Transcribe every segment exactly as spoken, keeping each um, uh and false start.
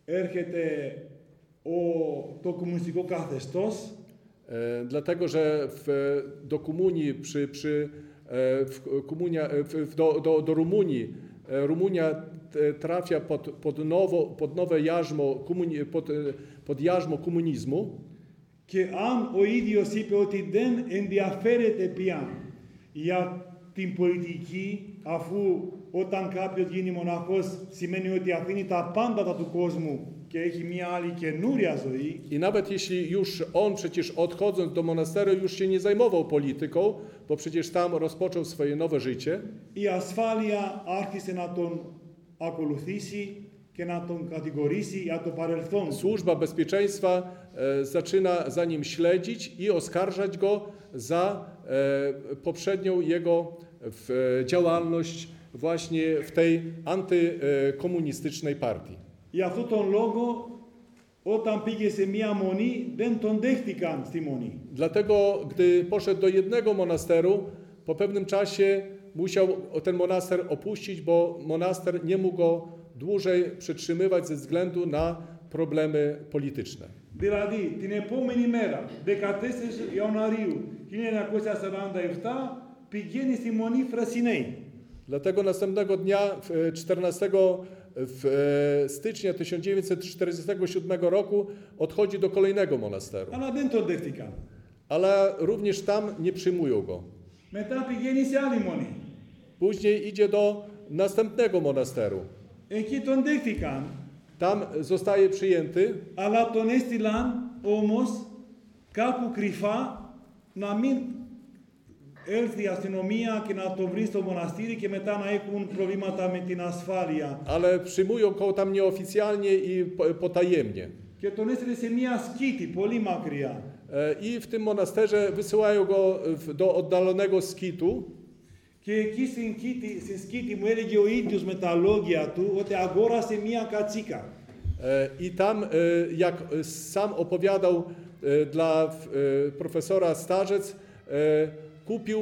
έρχεται ο, το κομμουνιστικό καθεστώς. E, dlatego, że w, do komunii, przy, przy, e, w komunia, w, do, do, do Rumunii, e, Rumunia trafia pod, pod, nowo, pod nowe jarzmo, komuni, pod, pod jarzmo komunizmu. Και αν ο ίδιος είπε ότι δεν ενδιαφέρεται πια για την πολιτική, αφού όταν κάποιος γίνει μοναχός σημαίνει ότι αφήνει τα πάντα του κόσμου και έχει μια άλλη καινούρια ζωή. I nawet jeśli już on przecież odchodząc do monasteru już się nie zajmował polityką, bo przecież tam rozpoczął swoje nowe życie. Η ασφάλεια άρχισε να τον ακολουθήσει και να τον κατηγορήσει για το παρελθόν. Służba bezpieczeństwa e, zaczyna za nim śledzić i oskarżać go za e, poprzednią jego w, e, działalność właśnie w tej antykomunistycznej partii. Για αυτόν τον λόγο, όταν πήγε σε μία μονή, δεν τον δέχτηκαν στη μονή. Dlatego, gdy poszedł do jednego monasteru, po pewnym czasie musiał ten monaster opuścić, bo monaster nie mógł go dłużej przytrzymywać ze względu na problemy polityczne. Δηλαδή, την επόμενη μέρα, δεκατέσσερις Ιανουαρίου χίλια εννιακόσια σαράντα επτά, πηγαίνει στη μονή Φρασινέη. Dlatego następnego dnia, czternastego stycznia tysiąc dziewięćset czterdziestego siódmego roku, odchodzi do kolejnego monasteru. Αλλά δεν τον δέχτηκαν. Ale również tam nie przyjmują go. Μετά πηγαίνει σε άλλη μονή. Później idzie do następnego monasteru. Εκεί τον δέχτηκαν. Tam zostaje przyjęty, Αλλά τον έστειλαν όμως κάπου κρυφά να μην έρθει η αστυνομία και να το βρει στο μοναστήρι και μετά να έχουν προβλήματα με την ασφάλεια. ale przyjmują go tam nieoficjalnie i potajemnie. Και τον έστειλε σε μια σκήτη πολύ μακριά. I w tym monasterze wysyłają go do oddalonego skitu. Και εκεί στην σκήτη, στην σκήτη μου έλεγε ο ίδιος με τα λόγια του ότι αγόρασε μια κατσίκα. I tam, jak sam opowiadał dla profesora Starzec, kupił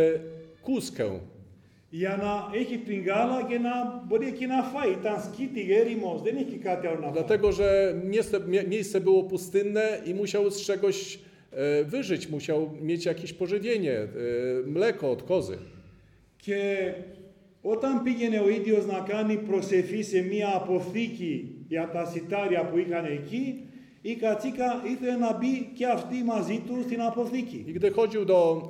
kuskę. Για να έχει την γάλα και να μπορεί εκεί να φάει. Ήταν σκήτη έρημος, δεν έχει κάτι άλλο να φάει. Dlatego, że miejsce, miejsce było pustynne i musiał z czegoś wyżyć, musiał mieć jakieś pożywienie, mleko od kozy. Και όταν πήγαινε ο ίδιος να κάνει προσευχή σε μία αποθήκη για τα σιτάρια που είχαν εκεί, η κατσίκα ήθελε να μπει και αυτή μαζί του στην αποθήκη. I gdy chodził do,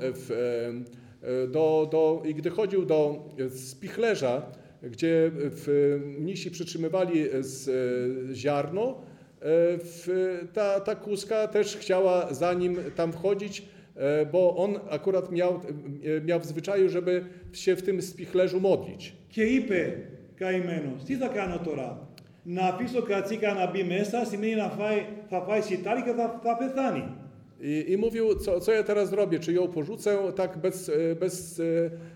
do, do, i gdy chodził do spichlerza, gdzie w, mnisi przytrzymywali z, ziarno, w, ta, ta kuska też chciała za nim tam wchodzić, bo on akurat miał, miał w zwyczaju, żeby się w tym spichlerzu modlić. Και είπε καημένος, τι θα κάνω τώρα, να αφήσω κατσίκα να μπει μέσα, σημαίνει να φάει, θα φάει σιτάρι και θα, θα πεθάνει. I, i mówił, co, co ja teraz zrobię, czy ją porzucę tak bez, bez,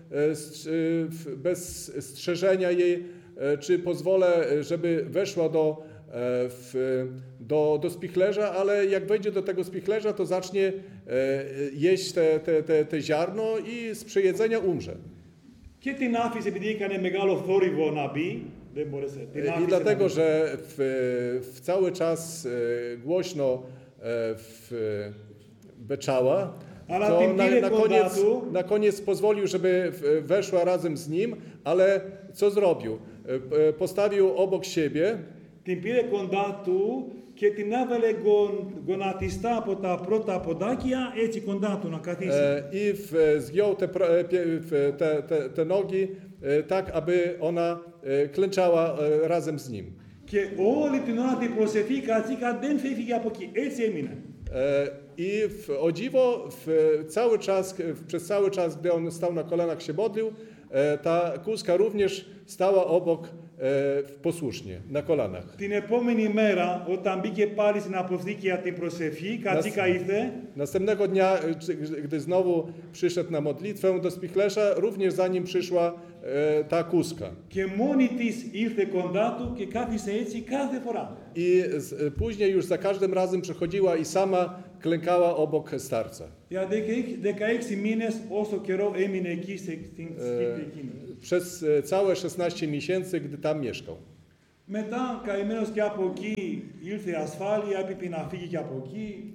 bez strzeżenia jej, czy pozwolę, żeby weszła do, w, do, do spichlerza, ale jak wejdzie do tego spichlerza, to zacznie jeść te, te, te, te ziarno i z przejedzenia umrze. Και την άφησε επειδή έκανε μεγάλο θόρυβο να μπει, δεν μπόρεσε. Την I dlatego, że w, w cały czas głośno w, beczała, to na, na, koniec, na koniec pozwolił, żeby weszła razem z nim, ale co zrobił? Postawił obok siebie. Την πήρε κοντά του και την έβαλε γονατιστά από τα πρώτα ποδάκια έτσι κοντά του να καθίσει. I w, zgiął te, te, te, te nogi tak, aby ona klęczała razem z nim. Και όλη την ώρα την προσευχή η κατσίκα δεν φεύγει από εκεί. Έτσι έμεινε. I w, o dziwo, w, cały czas, w, przez cały czas, gdy on stał na kolanach, się modlił, ta kuska również stała obok posłusznie, na kolanach. Την επόμενη μέρα, όταν μπήκε πάλι στην αποθήκη για την προσευχή, η κατσίκα ήρθε. Następnego dnia, gdy znowu przyszedł na modlitwę do spichlerza, również za nim przyszła e, ta kuska. Και μόνη της ήρθε κοντά του και κάθισε έτσι κάθε φορά. I z, później już za każdym razem przychodziła i sama klękała obok starca. Για δεκαέξι μήνες όσο καιρό έμεινε εκεί στην σκήτη εκείνη. Przez całe szesnaście miesięcy, gdy tam mieszkał. Μετά, καημένος και από εκεί, ήρθε η ασφάλεια, έπρεπε να φύγει και από εκεί.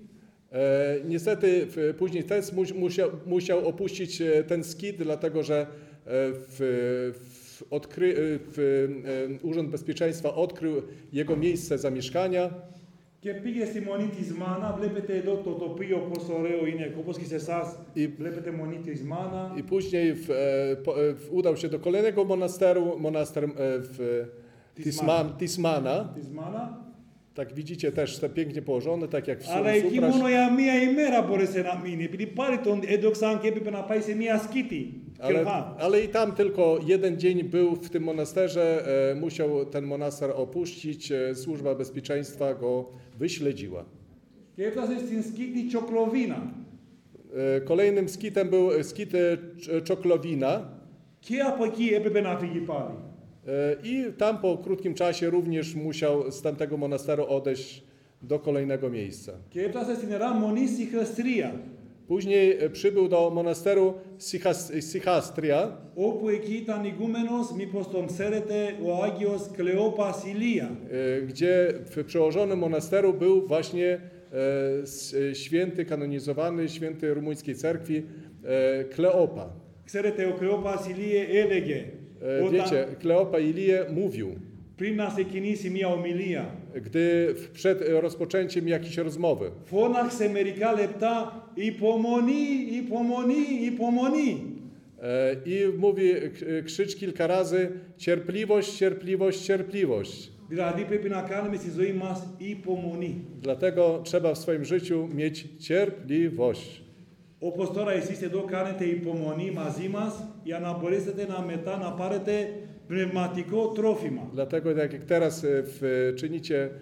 E, niestety w, później też mu, musiał, musiał opuścić e, ten skit, dlatego że e, w, w, odkry, e, w, e, Urząd Bezpieczeństwa odkrył jego miejsce zamieszkania. Και πήγε στη μονή της Μάνα, βλέπετε εδώ το τοπίο πόσο ωραίο είναι, όπως και σε εσάς, I, βλέπετε μονή της Μάνα. i później w, e, po, e, w, udał się do kolejnego monasteru, monaster e, w Tisman, Tismana. Της Μάνα. Tak widzicie też te pięknie położone, tak jak w Αλλά εκεί Suprasz. μόνο για μία ημέρα μπόρεσε να μείνει, επειδή πάλι τον έντοξαν και έπρεπε να πάει σε μία σκήτη. Ale, ale i tam tylko jeden dzień był w tym monasterze, e, musiał ten monaster opuścić, e, służba bezpieczeństwa go wyśledziła. Και έφτασε στην σκήτη Τσοκλοβίνα. E, kolejnym skitem był skit e, Cz- Czoklowina Και από εκεί έπρεπε να φύγει πάλι. e, i tam po krótkim czasie również musiał z tamtego monasteru odejść do kolejnego miejsca. Και έφτασε στην Ιερά Μονή Σιχαστρία. Później e, przybył do monasteru Sichas- Sichastria, Όπου εκεί ήταν ηγούμενος, μήπως τον ξέρετε, ο Άγιος Κλεόπας Ηλία. e, gdzie w przełożonym monasteru był właśnie e, s- e, święty, kanonizowany święty rumuńskiej cerkwi e, Kleopa. Ξέρετε, ο Κλεόπας Ηλίε έλεγε, E, όταν, Wiecie, Kleopa Ilie mówił, πριν να ξεκινήσει μία ομιλία, gdy w- przed e, rozpoczęciem jakiejś rozmowy, φώναξε μερικά λεπτά, υπομονή, υπομονή, υπομονή. e, i mówi, k- krzycz kilka razy, cierpliwość, cierpliwość, cierpliwość. Δηλαδή πρέπει να κάνουμε στη ζωή μας υπομονή. Dlatego trzeba w swoim życiu mieć cierpliwość. Όπως τώρα εσείς εδώ κάνετε υπομονή μαζί μας για να μπορέσετε να μετά να πάρετε πνευματικό τρόφιμα. Dlatego tak jak teraz e, w, czynicie e,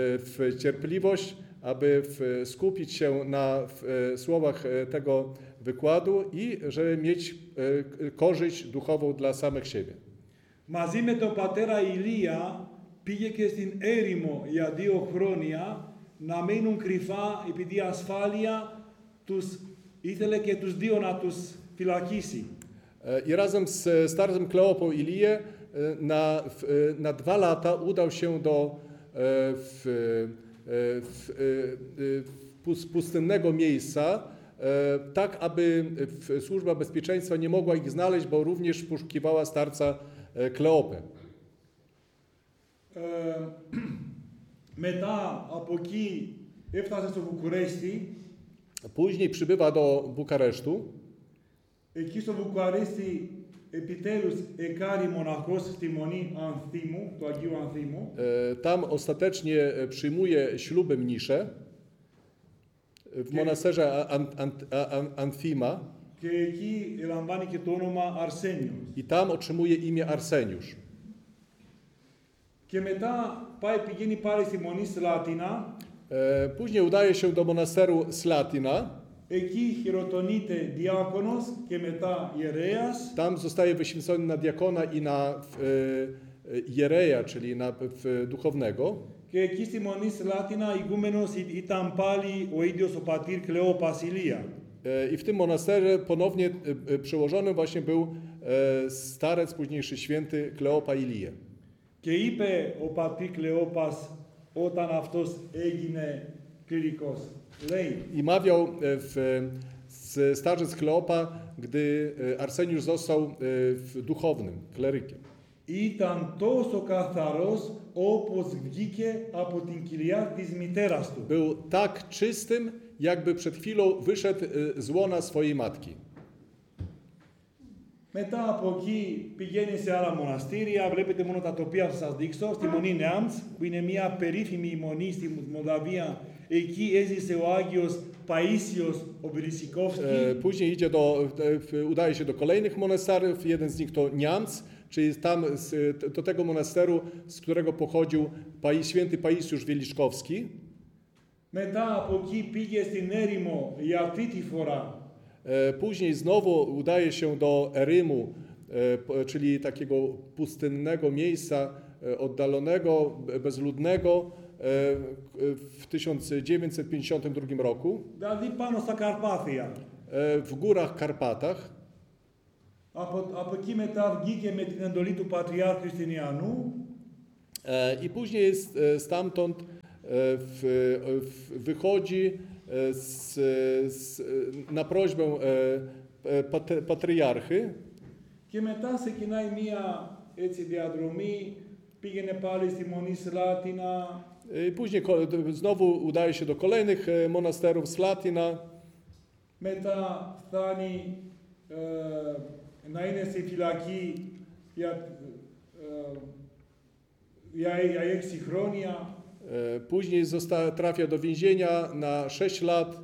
w cierpliwość, aby w, skupić się na w, e, słowach e, tego wykładu i żeby mieć e, korzyść duchową dla samych siebie. Μαζί με τον πατέρα Ηλία πήγε και στην έρημο για δύο χρόνια να μείνουν κρυφά επειδή η ασφάλεια τους ήθελε και τους δύο να τους φυλακίσει. E, I razem z starcem Kleopą Ilię e, na, w, e, na dwa lata udał się do e, w, e, w, e, w pus- pustynnego miejsca, e, tak aby w, służba bezpieczeństwa nie mogła ich znaleźć, bo również poszukiwała starca e, Kleopy. Ε, μετά από εκεί έφτασε στο Βουκουρέστι. Później przybywa do Bukaresztu. Εκεί στο Βουκουρέστι επιτέλους εκάρει μοναχός στη μονή Ανθίμου, του Αγίου Ανθίμου. E, Tam ostatecznie e, przyjmuje śluby mnisze w monasterze An, An, An, Anfima Και εκεί λαμβάνει και το όνομα Αρσένιος. i tam otrzymuje imię Arseniusz. Και μετά πάει, πηγαίνει πάλι στη μονή Σλάτινα. E, Później udaje się do monasteru Slatina. Εκεί χειροτονείται διάκονος και μετά ιερέας. Tam zostaje wyświęcony na diakona i na e, jereja, czyli na w, duchownego. Και εκεί στη μονή Σλάτινα ηγούμενος ήταν πάλι ο ίδιος ο πατήρ Κλεόπας Ηλία. E, I w tym monasterze ponownie e, e, przełożonym właśnie był e, starec, późniejszy święty Kleopa Ilie. Και είπε ο πατήρ Κλεόπας όταν αυτός έγινε κληρικός. Λέει, I mawiał e, w, z starzec Kleopa, gdy e, Arseniusz został e, w duchownym, klerykiem. ήταν τόσο καθαρός όπως βγήκε από την κοιλιά της μητέρας του. Był tak czystym, jakby przed chwilą wyszedł e, z łona swojej matki. Μετά από εκεί πηγαίνει σε άλλα μοναστήρια, βλέπετε μόνο τα τοπία που σας δείξω, στη μονή Νεάμτς, που είναι μια περίφημη μονή στη Μολδαβία. Εκεί έζησε ο Άγιος Παΐσιος ο Βρυσικόφσκι. E, Później idzie do, e, udaje się do kolejnych monasterów. Jeden z nich to Niamc, czyli tam z, do tego monasteru, z którego pochodził Pai- święty Paisiusz Wieliczkowski. Μετά από εκεί πήγε στην έρημο για τρίτη φορά. E, Później znowu udaje się do Erymu, e, p- czyli takiego pustynnego miejsca, e, oddalonego, be- bezludnego, e, w tysiąc dziewięćset pięćdziesiątym drugim roku, Δηλαδή πάνω στα Καρπάθια. e, w górach Karpatach. Από, από εκεί μετά βγήκε με την εντολή του Πατριάρχου Χριστινιανού. E, I później z, e, stamtąd e, w, w, wychodzi e, z, z, na prośbę e, pat, patriarchy. Και μετά ξεκινάει μία έτσι διαδρομή, πήγαινε πάλι στη Μονή Σλάτινα. I później ko- znowu udaje się do kolejnych e, monasterów z Latina. Μετά φτάνει ε, να είναι στη φυλακή για, ε, για, για έξι χρόνια. E, Później zosta- trafia do więzienia na sześć lat.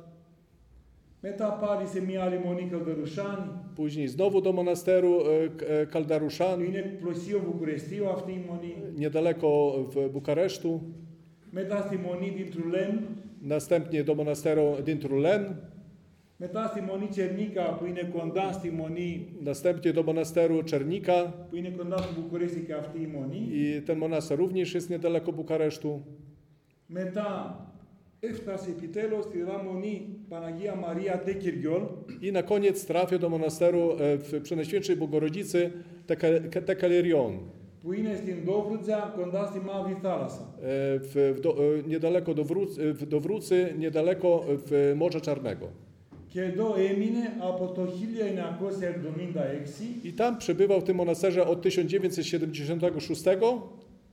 Μετά πάλι σε μία άλλη μονή Καλδερουσάνη. Później znowu do monasteru e, K- e, Kaldaruszan, Είναι πλουσίο Βουκουρεστίου αυτή η μονή. niedaleko w Bukaresztu. Μετά στη μονή Διντρουλέν. Następnie do monasteru Dintrulen. Μετά στη μονή Τσερνίκα που είναι κοντά στη μονή, Następnie do monasteru Czernika. που είναι κοντά στο Βουκουρέστι και αυτή η μονή. I ten monaster również jest niedaleko Bukaresztu. Μετά έφτασε επιτέλους στη μονή Παναγία Μαρία Τεκυριόλ. I na koniec trafia do monasteru e, w Przenajświętszej Bogorodzicy Teka- Tekalirion. Που είναι στην Δόβρουτζα κοντά στη Μαύρη Θάλασσα. E, W, w do, e, niedaleko do, Wróc, e, w Dowrócy, niedaleko w Morza Czarnego. Και εδώ έμεινε από το χίλια εννιακόσια εβδομήντα έξι I tam przebywał w tym monasterze od tysiąc dziewięćset siedemdziesiątego szóstego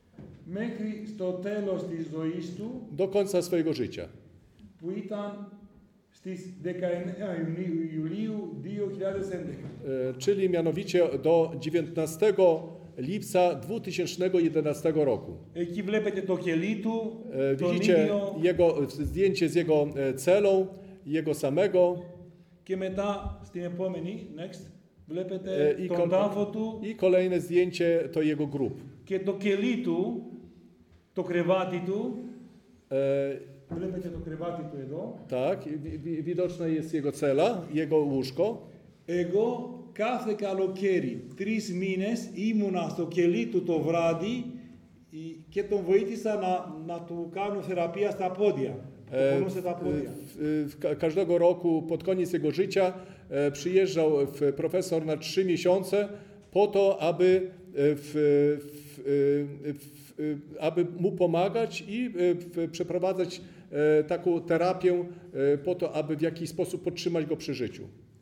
μέχρι στο τέλος της ζωής του, do końca swojego życia. που ήταν στις δεκαεννέα Ιουνίου, Ιουλίου δύο χιλιάδες έντεκα. E, Czyli mianowicie do dziewiętnastego lipca dwa tysiące jedenastego roku. Εκεί βλέπετε το κελί του, E, τον Widzicie ίδιο, jego, zdjęcie z jego e, celą, jego samego. και μετά στην επόμενη, next, βλέπετε Ε, η τον κο- τάφο του I kolejne zdjęcie to jego grób. και το κελί του, το κρεβάτι του. E, Βλέπετε το κρεβάτι του εδώ. tak, wi- wi- widoczna jest jego cela, jego łóżko. Εγώ κάθε καλοκαίρι, τρεις μήνες, ήμουνα στο κελί του το βράδυ και τον βοήθησα να, να του κάνω θεραπεία στα πόδια. Του E, πονούσε τα πόδια. w, w, ka- każdego roku pod koniec jego życia e, przyjeżdżał w, profesor na trzy miesiące po to, aby, e, w, w, e, w, e, aby mu pomagać i e, w, przeprowadzać e, taką terapię e, po to, aby w jakiś sposób podtrzymać go przy życiu.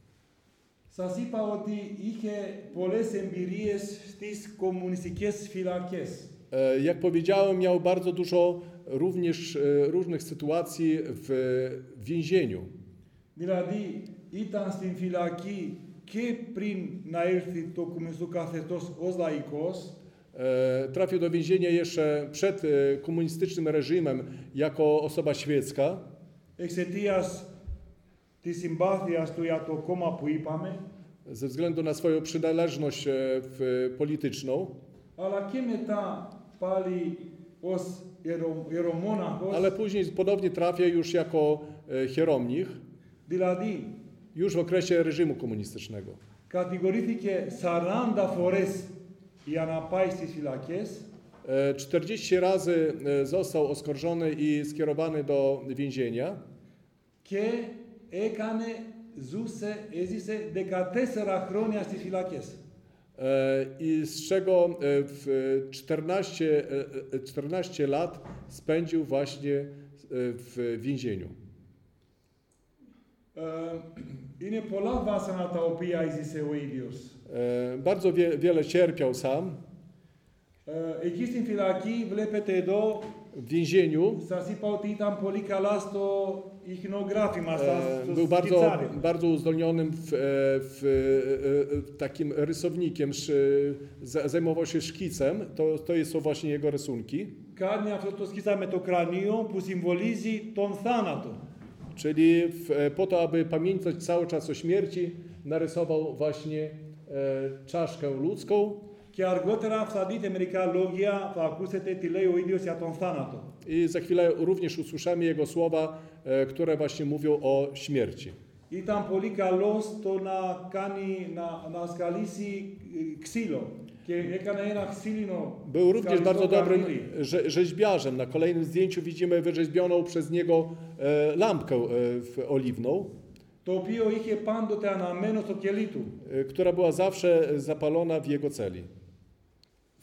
Σας είπα ότι είχε πολλές εμπειρίες στις κομμουνιστικές φυλακές. E, Jak powiedziałem, miał bardzo dużo również e, różnych sytuacji w więzieniu. Δηλαδή ήταν στην φυλακή και πριν να έρθει το κομμουνιστικό καθεστώς ως λαϊκός, E, Trafił do więzienia jeszcze przed e, komunistycznym reżimem jako osoba świecka. εξαιτίας της συμπάθειας του για το κόμμα που είπαμε, Ze względu na swoją przynależność e, w, polityczną, αλλά και μετά πάλι ως ιερο, ιερομόναχος, ale później ponownie trafia już jako e, hieromnich, δηλαδή już w okresie reżimu komunistycznego. κατηγορήθηκε σαράντα φορές για να πάει στις φυλακές E, czterdzieści razy e, został oskarżony i skierowany do więzienia. και έκανε, ζούσε, έζησε δεκατέσσερα χρόνια στις φυλακές. E, I z czego e, w czternaście, e, czternaście lat spędził właśnie e, w więzieniu. Ε, είναι πολλά βάσανα τα οποία έζησε ο ίδιος. E, Bardzo wie, wiele cierpiał sam. Ε, εκεί στην φυλακή βλέπετε εδώ, W więzieniu σας είπα ότι ήταν πολύ καλά στο ιχνογράφημα, στα, e, στο był bardzo, σκιτσάρι. bardzo uzdolnionym w, e, w, e, e, takim rysownikiem, sz- za- zajmował się szkicem. To, to są właśnie jego rysunki. Κάνει αυτό το σκίτσα με το κρανίο που συμβολίζει τον θάνατο. Czyli w, e, po to, aby pamiętać cały czas o śmierci, narysował właśnie e, czaszkę ludzką. Και αργότερα θα δείτε μερικά λόγια, θα ακούσετε τι λέει ο ίδιος για τον θάνατο. I za chwilę również usłyszymy jego słowa, e, które właśnie mówią o śmierci. Ήταν πολύ καλός στο να, κάνει, να, να σκαλίσει ε, ξύλο. Και έκανε ένα ξύλινο Był również bardzo σκαλιστό dobrym καρμίλι. rze- rzeźbiarzem. Na kolejnym zdjęciu widzimy wyrzeźbioną przez niego e, lampkę e, w- oliwną, Το οποίο είχε πάντοτε αναμένο στο κελί του. e, która była zawsze zapalona w jego celi.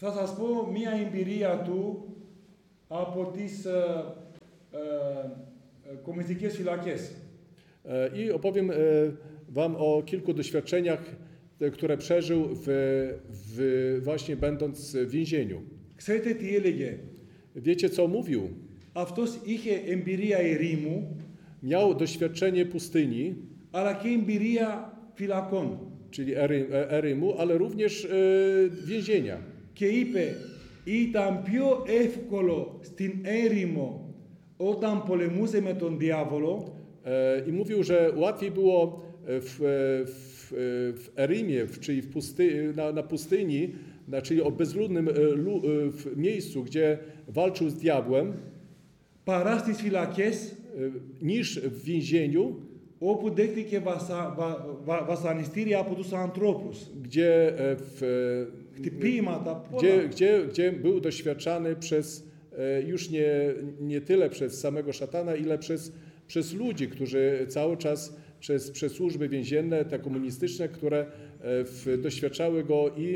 Θα σας πω μία εμπειρία του από τις ε, ε, komunistyczne φυλακές. I opowiem e, wam o kilku doświadczeniach, e, które przeżył w, w, właśnie będąc w więzieniu. Ξέρετε τι έλεγε? Wiecie, co mówił? Αυτός είχε εμπειρία ερήμου, Miał doświadczenie pustyni, αλλά και εμπειρία φυλακών. czyli Ery, Erymu, ale również e, więzienia. Και είπε, ήταν πιο εύκολο στην έρημο όταν πολεμούσε με τον διάβολο, E, I mówił, że łatwiej było w, w, w Erymie, w, czyli w pusty, na, na pustyni, na, czyli o bezludnym e, lu, e, w miejscu, gdzie walczył z diabłem, παρά στις φυλακές, e, niż w więzieniu, όπου δέχτηκε βασα, βα, βα, βασανιστήρια από τους ανθρώπους. gdzie, e, w, Χτυπήματα, πολλά. gdzie, gdzie, gdzie był doświadczany przez, e, już nie, nie tyle przez samego szatana, ile przez, przez ludzi, którzy cały czas przez, przez służby więzienne, te komunistyczne, które e, w, doświadczały go i e,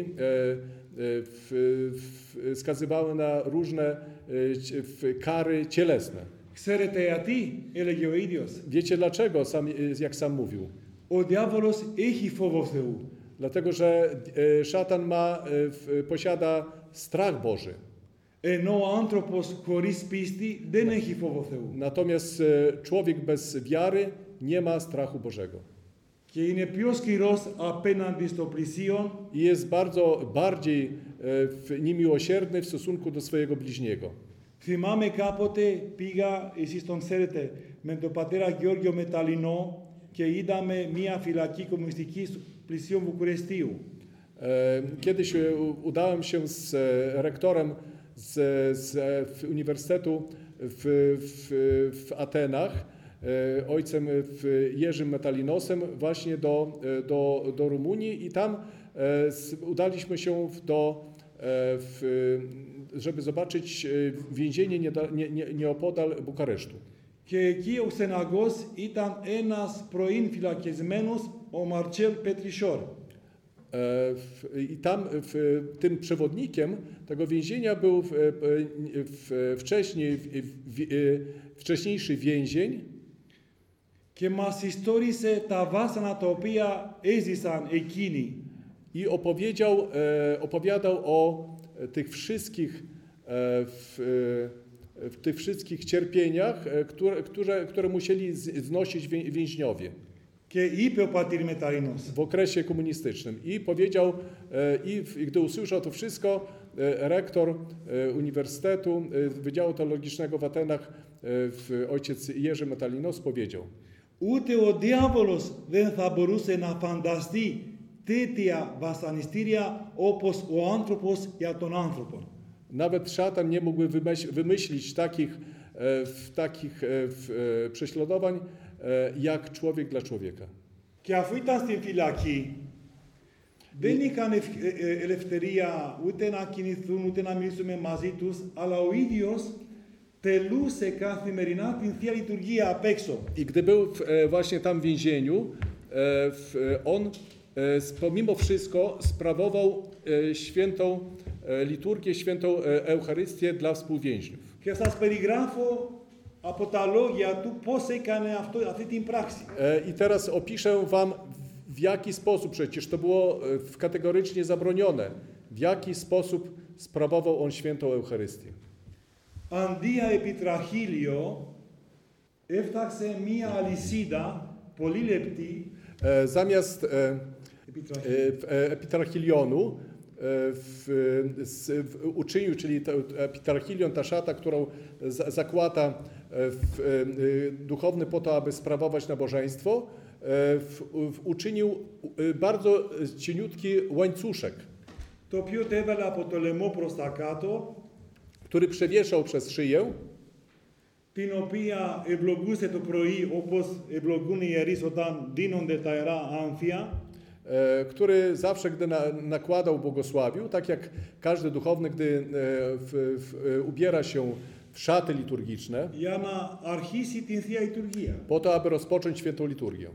w, w, skazywały na różne e, w, kary cielesne. Ξέρετε γιατί, έλεγε ο ίδιος? Wiecie dlaczego, sam, jak sam mówił? Ο διάβολος έχει φόβο Θεού. Dlatego, że e, szatan ma, e, w, posiada strach Boży. Ενώ ο άνθρωπος χωρίς πίστη δεν έχει φόβο Θεού. Natomiast e, człowiek bez wiary nie ma strachu Bożego. Και είναι πιο σκληρός απέναντι στο πλησίον I jest bardzo bardziej e, w, niemiłosierny w stosunku do swojego bliźniego. Θυμάμαι κάποτε πήγα, εσείς τον ξέρετε, με τον πατέρα Γιώργιο Μεταλλινό και είδαμε μία φυλακή κομμουνιστική στο πλησίον Βουκουρεστίου. E, Kiedyś e, u- udałem się z e, rektorem z, z w Uniwersytetu w, w, w Atenach, e, ojcem w Jerzym Metalinosem, właśnie do, e, do, do Rumunii i tam e, z, udaliśmy się w, do, e, w, żeby zobaczyć e, więzienie nieda- nie, nie, nieopodal Bukaresztu. Και εκεί ο στεναγός ήταν ένας πρώην φυλακισμένος, ο Μαρτσέλ Πετρισόρ. E, w- I tam w, tym przewodnikiem tego więzienia był w, w, wcześniej, w, w, wcześniejszy więzień Και μας ιστόρισε τα βάσανα τα οποία έζησαν εκείνοι. i opowiedział, e, opowiadał o tych wszystkich, e, w, e, w tych wszystkich cierpieniach, e, które, które, które musieli z- znosić wię- więźniowie Και είπε ο πατήρ Μεταλλινός, w okresie komunistycznym. I powiedział, e, i, w- i gdy usłyszał to wszystko, e, rektor e, Uniwersytetu e, Wydziału Teologicznego w Atenach, e, w, ojciec Jerzy Metalinos powiedział: ούτε ο διάβολος δεν θα μπορούσε να φανταστεί τέτοια βασανιστήρια όπως ο άνθρωπος για τον άνθρωπο. Nawet szatan nie mógłby wymyśl, wymyślić takich, e, w, takich e, w, e, prześladowań e, jak człowiek dla człowieka. Και αφού ήταν στην φυλακή, δεν είχαν ευ- ε, ε, ελευθερία ούτε να κινηθούν, ούτε να μιλήσουμε μαζί τους, αλλά ο ίδιος τελούσε καθημερινά την Θεία Λειτουργία απ' έξω. I gdy był w, e, właśnie tam w więzieniu, e, w, e, on e, s- pomimo wszystko sprawował e, świętą e, liturgię, świętą e, Eucharystię dla współwięźniów. Και σας περιγράφω από τα λόγια του πώς έκανε αυτό, αυτή την πράξη. E, I teraz opiszę wam, w jaki sposób, przecież to było e, w- kategorycznie zabronione, w jaki sposób sprawował on świętą Eucharystię. Αντί για επιτραχύλιο, έφταξε μία αλυσίδα πολύ λεπτή, E, Zamiast e, επιτραχύλιο, e, w- e, epitrachilionu e, w, z, w, uczynił, czyli to epitrachilion, ta szata, którą za, zakłada e, w, e, duchowny po to, aby sprawować nabożeństwo, e, w, w, uczynił e, bardzo cieniutki łańcuszek, το οποίο το έβαλε από το λαιμό προς τα κάτω, który przewieszał przez szyję, την οποία ευλογούσε το πρωί όπως ευλογούν οι ιερείς όταν δίνονται τα ιερά άμφια, e, który zawsze, gdy na, nakładał, błogosławił, tak jak każdy duchowny, gdy e, w, w, e, ubiera się w szaty liturgiczne, για να αρχίσει την Θεία Λειτουργία. po to, aby rozpocząć świętą liturgię.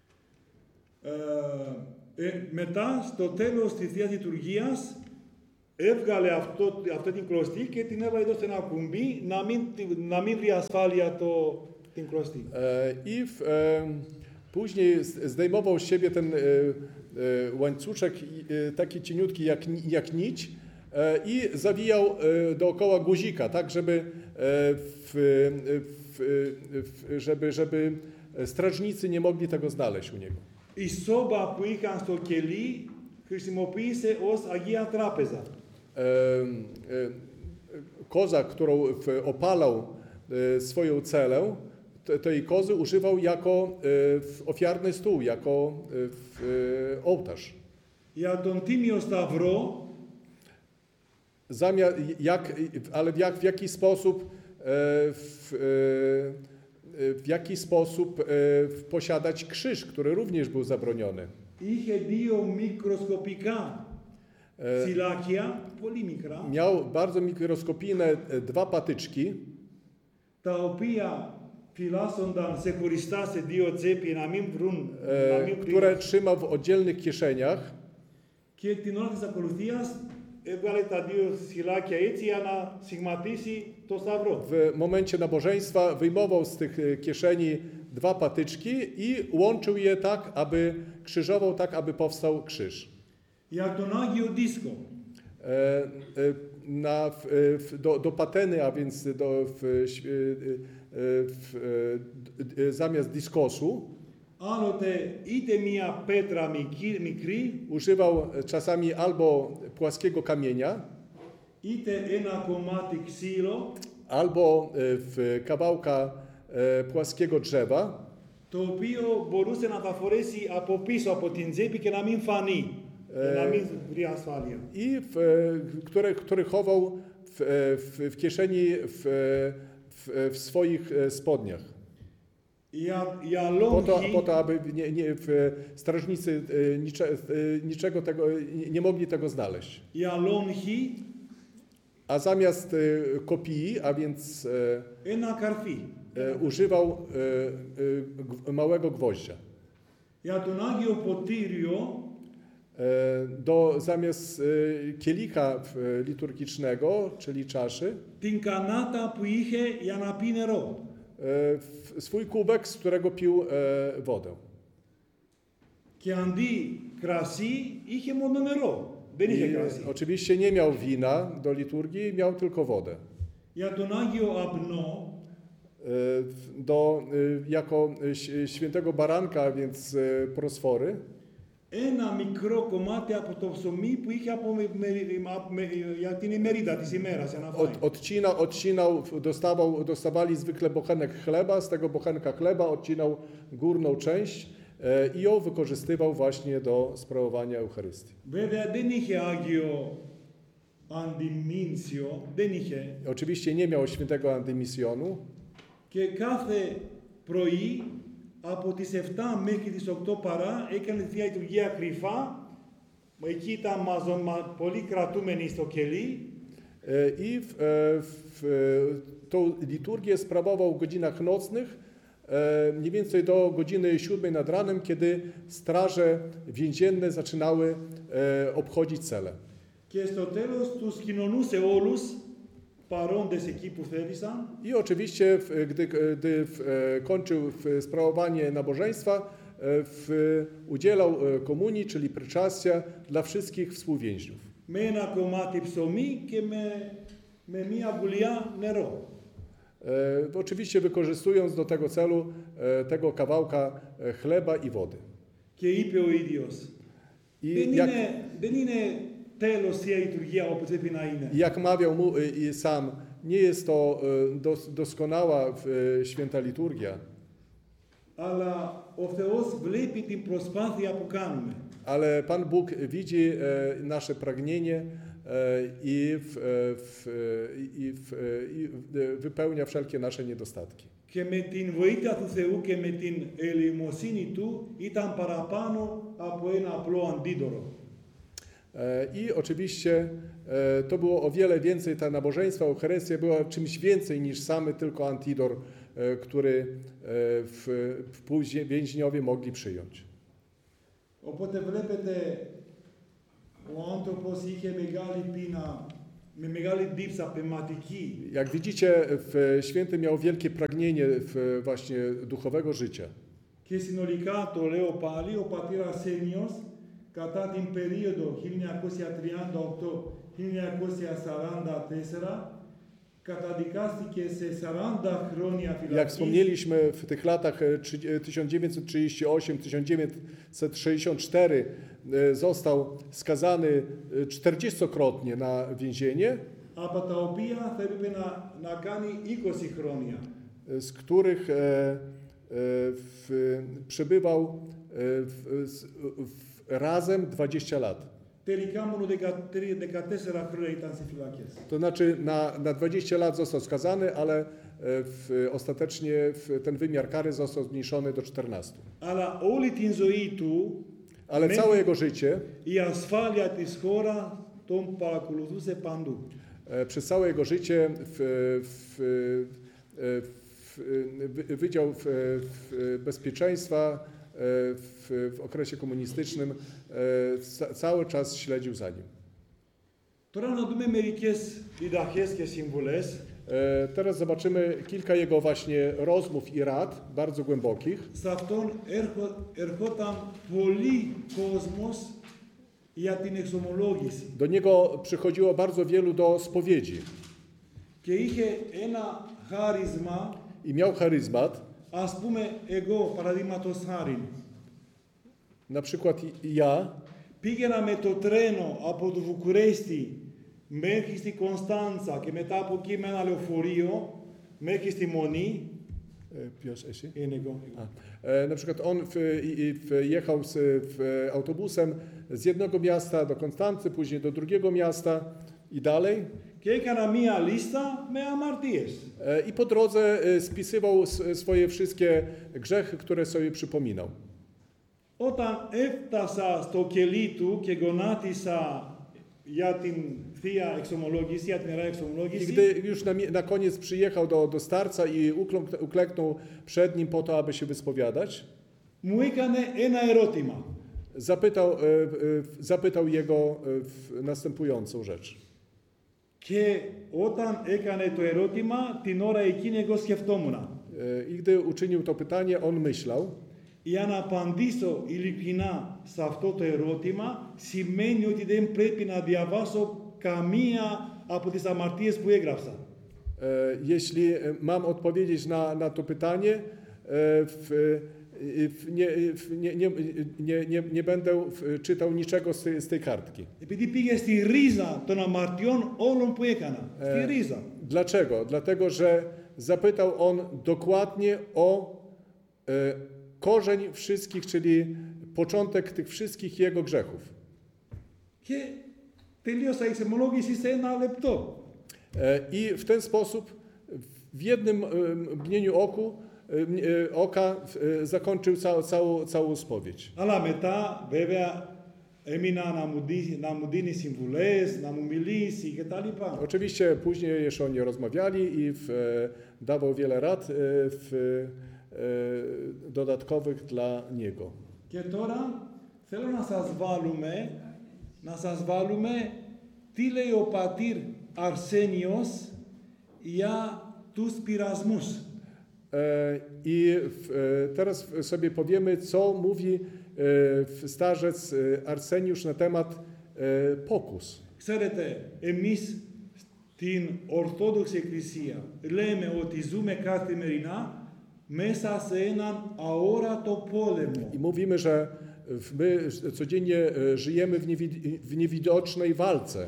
Ε, ε, μετά, στο τέλος της Θείας Λειτουργίας, έβγαλε αυτό, αυτή την κλωστή και την έβαλε εδώ σε ένα κουμπί να μην, να μην βρει ασφάλεια το, την κλωστή. E, I w, e, później z- zdejmował z siebie ten e, e, łańcuszek e, taki cieniutki jak, ni- jak nić e, i zawijał e, dookoła guzika, tak żeby, e, w, w, w, żeby, żeby strażnicy nie mogli tego znaleźć u niego. Η σόμπα που είχαν στο κελί χρησιμοποίησε ως Αγία Τράπεζα. E, e, Koza, którą w, opalał e, swoją celę, te- tej kozy używał jako e, w ofiarny stół, jako e, w, e, ołtarz. Για τον Τίμιο Σταυρό Zamiast, jak, ale w, jak, w jaki sposób, e, w, e, w jaki sposób e, w- posiadać krzyż, który również był zabroniony. είχε δύο μικροσκοπικά E, φυλάκια, πολύ μικρά, Miał bardzo mikroskopijne e, dwa patyczki, τα οποία φυλάσσονταν σε χωριστά σε δύο τσέπη να μην βρουν, να e, μην βρουν. które trzymał w oddzielnych kieszeniach. Και την ώρα της ακολουθίας έβγαλε τα δύο φυλάκια έτσι για να σιγματίσει το σταυρό. W momencie nabożeństwa wyjmował z tych e, kieszeni dwa patyczki i łączył je tak, aby krzyżował tak, aby powstał krzyż. Για τον Άγιο Δίσκο E, e, Na, w, w, do, do pateny, a więc do, w, ś- e, e, w, e, d- e, zamiast diskosu άλλοτε είτε μία πέτρα μικρή, μικρή używał czasami albo płaskiego kamienia, είτε ένα κομμάτι ξύλο albo e, w kawałka e, płaskiego drzewa, το οποίο μπορούσε να τα φορέσει από πίσω από την τσέπη και να μην φανεί, και να μην βρει ασφάλεια. i w, e, które, który chował w, e, w, w kieszeni w, e, w, w swoich e, spodniach. Για, για Po to, λόγοι po to aby nie, nie, w, strażnicy e, nicze, e, niczego tego, nie, nie mogli tego znaleźć. για λόγχη A zamiast e, kopii, a więc e, ένα καρφί. e, używał e, e, gw- małego gwoździa. Για τον Άγιο Ποτήριο E, Do, zamiast e, kielicha e, liturgicznego, czyli czaszy, την κανάτα που είχε για να πει νερό. e, w- swój kubek, z którego pił e, wodę. Και αντί κρασί είχε μόνο νερό. Δεν είχε I, κρασί. oczywiście nie miał wina do liturgii, miał tylko wodę. Για τον Άγιο Απνό E, w- Do, e, jako e, ś- świętego baranka, a więc e, prosfory, ένα μικρό κομμάτι από το ψωμί που είχε από με, με, με, για την ημερίδα της ημέρας για να φάει. od, odcinał, odcinał dostawał, dostawali zwykle bochenek chleba, z tego bochenka chleba odcinał górną część e, i ją wykorzystywał właśnie do sprawowania Eucharystii. Βέβαια δεν είχε Άγιο Αντιμήνσιο, δεν είχε. Oczywiście nie miał świętego antymisjonu Και κάθε πρωί από τις επτά μέχρι τις οκτώ παρά έκανε τη λειτουργία κρυφά. Εκεί ήταν μαζο, μα, πολύ κρατούμενοι στο κελί. e, i w, e, w, e, tą liturgię sprawował w godzinach nocnych, e, mniej więcej do godziny siódmej nad ranem, kiedy straże więzienne zaczynały e, obchodzić cele. Και στο τέλος τους κοινωνούσε όλους παρόντες εκεί που θέλησαν. I oczywiście, w- gdy, gdy w, e, kończył w sprawowanie nabożeństwa, e, w, udzielał e, komunii, czyli pryczastia dla wszystkich współwięźniów. Με ένα κομμάτι ψωμί και με, με μία βουλιά νερό. E, Oczywiście wykorzystując do tego celu e, tego kawałka e, chleba i wody. Και είπε ο ίδιος, I δεν, jak, είναι, δεν είναι τέλος η λειτουργία όπως πρέπει να είναι. jak mawiał mu e, i sam, nie jest to e, dos, doskonała e, święta liturgia, Αλλά ο Θεός βλέπει την προσπάθεια που κάνουμε. ale Pan Bóg widzi e, nasze pragnienie e, i, w, e, w, i, w, i w- wypełnia wszelkie nasze niedostatki. Και με την βοήθεια του Θεού και με την ελεημοσύνη Του ήταν παραπάνω από ένα απλό αντίδωρο. E, I oczywiście e, to było o wiele więcej, ta nabożeństwa, Eucharystia była czymś więcej niż samy tylko antidor, e, który e, w, w więźniowie mogli przyjąć. Οπότε βλέπετε ο άνθρωπος είχε μεγάλη πείνα, με μεγάλη δίψα πνευματική. Jak widzicie, w święty miał wielkie pragnienie w właśnie duchowego życia. Και συνολικά το λέω πάλι, ο πατήρ Αρσένιος κατά την περίοδο χίλια εννιακόσια τριάντα οκτώ χίλια εννιακόσια σαράντα τέσσερα καταδικάστηκε σε σαράντα χρόνια Jak φυλακής. wspomnieliśmy, w tych latach tysiąc dziewięćset trzydziesty ósmy do tysiąc dziewięćset sześćdziesiątego czwartego został skazany czterdziestokrotnie na więzienie, από τα οποία θα έπρεπε να, να κάνει είκοσι χρόνια. z których e, e, w, przebywał e, w, w, razem dwadzieścia lat. Τελικά μόνο δεκατέσσερα χρόνια ήταν σε φυλακές. To znaczy na, na dwadzieścia lat został skazany, ale w, ostatecznie w, ten wymiar kary został zmniejszony do czternastu. Αλλά όλη την ζωή του, Ale με, całe jego życie, η ασφάλεια της χώρας τον παρακολουθούσε παντού. e, przez całe jego życie w, w, w, w, Wydział w, w bezpieczeństwa w, w okresie komunistycznym e, cały czas śledził za nim. Τώρα να δούμε μερικές διδαχές και συμβουλές. E, teraz zobaczymy kilka jego właśnie rozmów i rad, bardzo głębokich. Σε αυτόν έρχο, ερχόταν πολύ κόσμος για την εξομολόγηση. Do niego przychodziło bardzo wielu do spowiedzi Και είχε ένα χάρισμα, i miał charyzmat. ας πούμε εγώ παραδείγματος χάριν. Na przykład ja Πήγαινα με το τρένο από το Βουκουρέστι μέχρι στη Κωνσταντσα και μετά από εκεί με ένα λεωφορείο μέχρι στη Μονή. Ποιος εσύ? Είναι εγώ. A, e, na przykład on w, i, w, jechał z, w, autobusem z jednego miasta do Konstancy, później do drugiego miasta i dalej. Και έκανα μία λίστα με αμαρτίες. E, I po drodze e, spisywał s, swoje wszystkie grzechy, które sobie przypominał. Όταν έφτασα στο κελί του και γονάτισα για την θεία εξομολόγηση, για την ιερά I εξομολόγηση, gdy już na, na koniec przyjechał do, do starca i ukląk, uklęknął przed nim po to, aby się wyspowiadać, μου έκανε ένα ερώτημα. zapytał, e, e, zapytał jego e, w następującą rzecz. Και όταν έκανε το ερώτημα, την ώρα εκείνη εγώ σκεφτόμουν. E, I gdy uczynił to pytanie, on myślał. Για να απαντήσω ειλικρινά σε αυτό το ερώτημα, σημαίνει ότι δεν πρέπει να διαβάσω καμία από τις αμαρτίες που έγραψα. E, jeśli mam odpowiedzieć na, na to pytanie, e, w, w, nie, w, nie, nie, nie, nie, nie będę w, czytał niczego z tej, z tej kartki. Επειδή πήγε στη ρίζα των αμαρτιών όλων που έκανα. Στη E, ρίζα. Dlaczego? Dlatego, że zapytał on dokładnie o e, korzeń wszystkich, czyli początek tych wszystkich jego grzechów. Και τελείωσα η εξομολόγηση σε ένα λεπτό. E, I w ten sposób w jednym e, mgnieniu oku, e, oka e, zakończył całą, całą, całą spowiedź. Αλλά μετά βέβαια έμεινα να μου, δει, να μου δίνει συμβουλές, να μου μιλήσει κτλ. Oczywiście później jeszcze oni rozmawiali i w, e, dawał wiele rad e, w, e, dodatkowych dla niego. Και τώρα θέλω να σας βάλουμε, να σας βάλουμε τι λέει ο πατήρ Αρσένιος για τους πειρασμούς. E, I w, e, teraz sobie powiemy, co mówi e, starzec e, Arseniusz na temat e, pokus. Ξέρετε, εμείς στην Ορθόδοξη Εκκλησία λέμε ότι ζούμε καθημερινά μέσα σε έναν αόρατο πόλεμο. I mówimy, że my codziennie e, żyjemy w, niewi- w niewidocznej walce.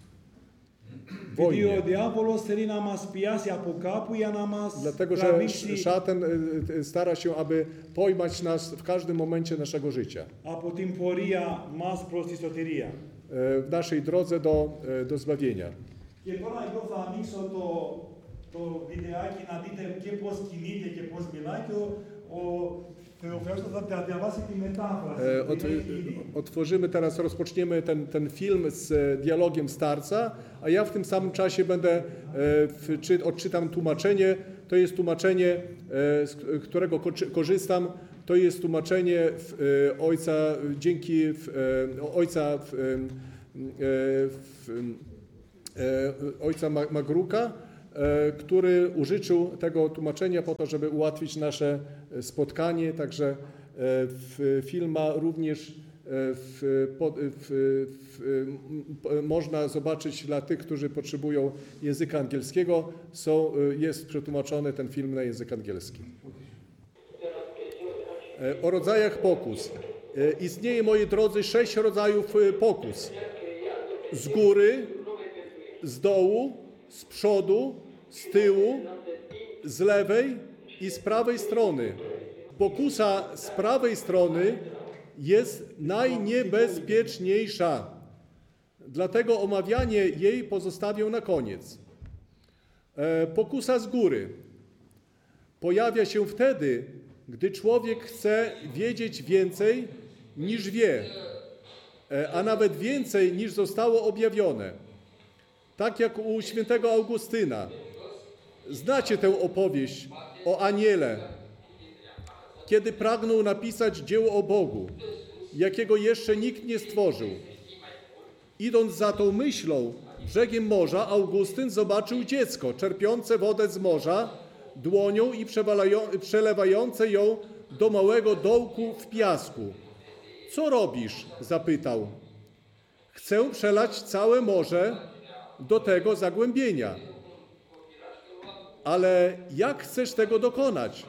Γιατί ο Wojnie. διάβολος θέλει να μας πιάσει από κάπου για να μας Dlatego, że τραβήξει szatan e, stara się, aby pojmać nas w każdym momencie naszego życia. από την πορεία μας προς τη σωτηρία. E, w naszej drodze do, e, do zbawienia. Και τώρα εγώ θα ανοίξω το, το βιντεάκι να δείτε και πώς κινείται και πώς μιλάει και ο, ο Θεοφράστος θα διαβάσει τη μετάφραση. E, που Ot, είναι ήδη. otworzymy teraz, rozpoczniemy ten, ten film z e, dialogiem starca, a ja w tym samym czasie będę, e, w, czy, odczytam tłumaczenie. To jest tłumaczenie, e, z k- którego ko- korzystam. To jest tłumaczenie w, e, ojca, dzięki w, e, ojca w, ojca Magruka, który użyczył tego tłumaczenia po to, żeby ułatwić nasze spotkanie. Także film ma również w, w, w, można zobaczyć dla tych, którzy potrzebują języka angielskiego, są, jest przetłumaczony ten film na język angielski. O rodzajach pokus. Istnieje, moi drodzy, sześć rodzajów pokus. Z góry, z dołu, z przodu, z tyłu, z lewej i z prawej strony. Pokusa z prawej strony jest najniebezpieczniejsza. Dlatego omawianie jej pozostawię na koniec. Pokusa z góry pojawia się wtedy, gdy człowiek chce wiedzieć więcej niż wie, a nawet więcej niż zostało objawione. Tak jak u świętego Augustyna. Znacie tę opowieść o aniele, kiedy pragnął napisać dzieło o Bogu, jakiego jeszcze nikt nie stworzył. Idąc za tą myślą brzegiem morza, Augustyn zobaczył dziecko czerpiące wodę z morza dłonią i przelewające ją do małego dołku w piasku. Co robisz? Zapytał. Chcę przelać całe morze do tego zagłębienia. Ale jak chcesz tego dokonać?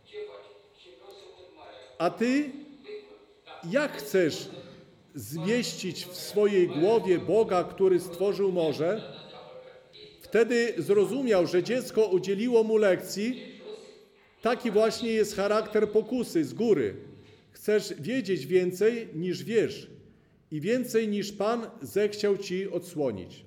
A ty jak chcesz zmieścić w swojej głowie Boga, który stworzył morze? Wtedy zrozumiał, że dziecko udzieliło mu lekcji. Taki właśnie jest charakter pokusy z góry. Chcesz wiedzieć więcej niż wiesz i więcej niż Pan zechciał ci odsłonić.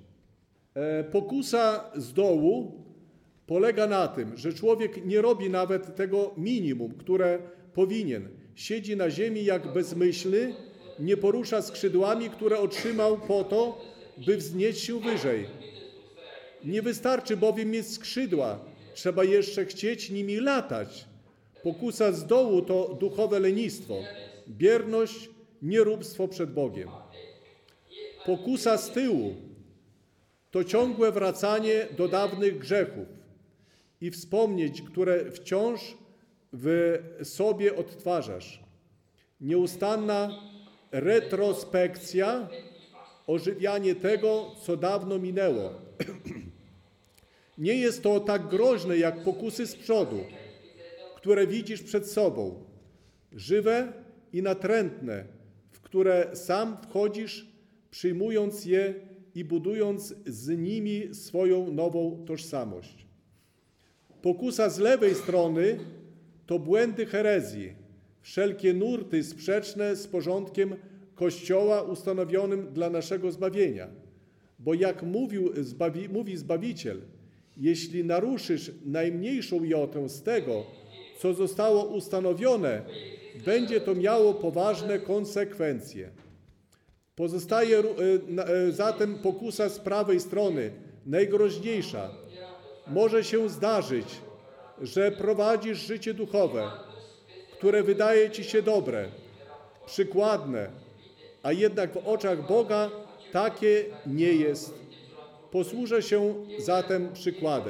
Pokusa z dołu polega na tym, że człowiek nie robi nawet tego minimum, które powinien. Siedzi na ziemi jak bezmyślny, nie porusza skrzydłami, które otrzymał po to, by wznieść się wyżej. Nie wystarczy bowiem mieć skrzydła, trzeba jeszcze chcieć nimi latać. Pokusa z dołu to duchowe lenistwo, bierność, nieróbstwo przed Bogiem. Pokusa z tyłu to ciągłe wracanie do dawnych grzechów i wspomnieć, które wciąż w sobie odtwarzasz. Nieustanna retrospekcja, ożywianie tego, co dawno minęło. Nie jest to tak groźne jak pokusy z przodu, które widzisz przed sobą, żywe i natrętne, w które sam wchodzisz, przyjmując je i budując z nimi swoją nową tożsamość. Pokusa z lewej strony to błędy herezji, wszelkie nurty sprzeczne z porządkiem Kościoła ustanowionym dla naszego zbawienia. Bo jak mówił, zbawi, mówi Zbawiciel, jeśli naruszysz najmniejszą jotę z tego, co zostało ustanowione, będzie to miało poważne konsekwencje. Pozostaje zatem pokusa z prawej strony, najgroźniejsza. Może się zdarzyć, że prowadzisz życie duchowe, które wydaje ci się dobre, przykładne, a jednak w oczach Boga takie nie jest. Posłużę się zatem przykładem.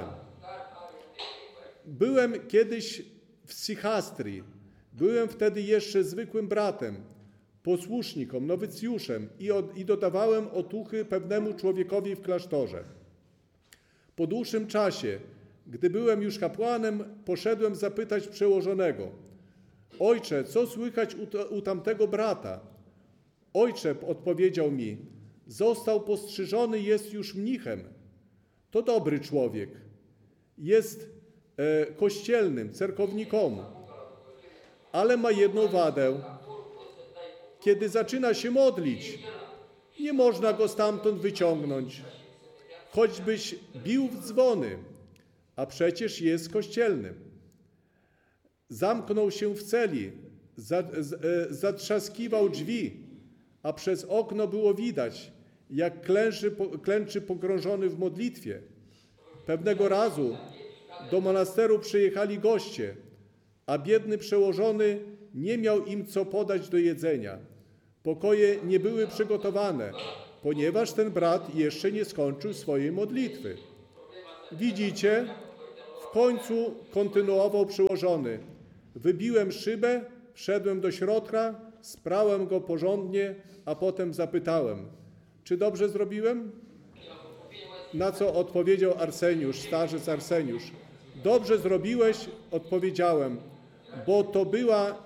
Byłem kiedyś w Sichastrii. Byłem wtedy jeszcze zwykłym bratem, posłusznikom, nowicjuszem i, od, i dodawałem otuchy pewnemu człowiekowi w klasztorze. Po dłuższym czasie, gdy byłem już kapłanem, poszedłem zapytać przełożonego: Ojcze, co słychać u, to, u tamtego brata? Ojcze, odpowiedział mi, został postrzyżony, jest już mnichem. To dobry człowiek. Jest e, kościelnym, cerkownikom, ale ma jedną wadę. Kiedy zaczyna się modlić, nie można go stamtąd wyciągnąć. Choćbyś bił w dzwony, a przecież jest kościelnym. Zamknął się w celi, zatrzaskiwał drzwi, a przez okno było widać, jak klęczy, klęczy pogrążony w modlitwie. Pewnego razu do monasteru przyjechali goście, a biedny przełożony nie miał im co podać do jedzenia. Pokoje nie były przygotowane, ponieważ ten brat jeszcze nie skończył swojej modlitwy. Widzicie, w końcu kontynuował przełożony. Wybiłem szybę, wszedłem do środka, sprałem go porządnie, a potem zapytałem, czy dobrze zrobiłem? Na co odpowiedział Arseniusz, starzec Arseniusz. Dobrze zrobiłeś, odpowiedziałem, bo to była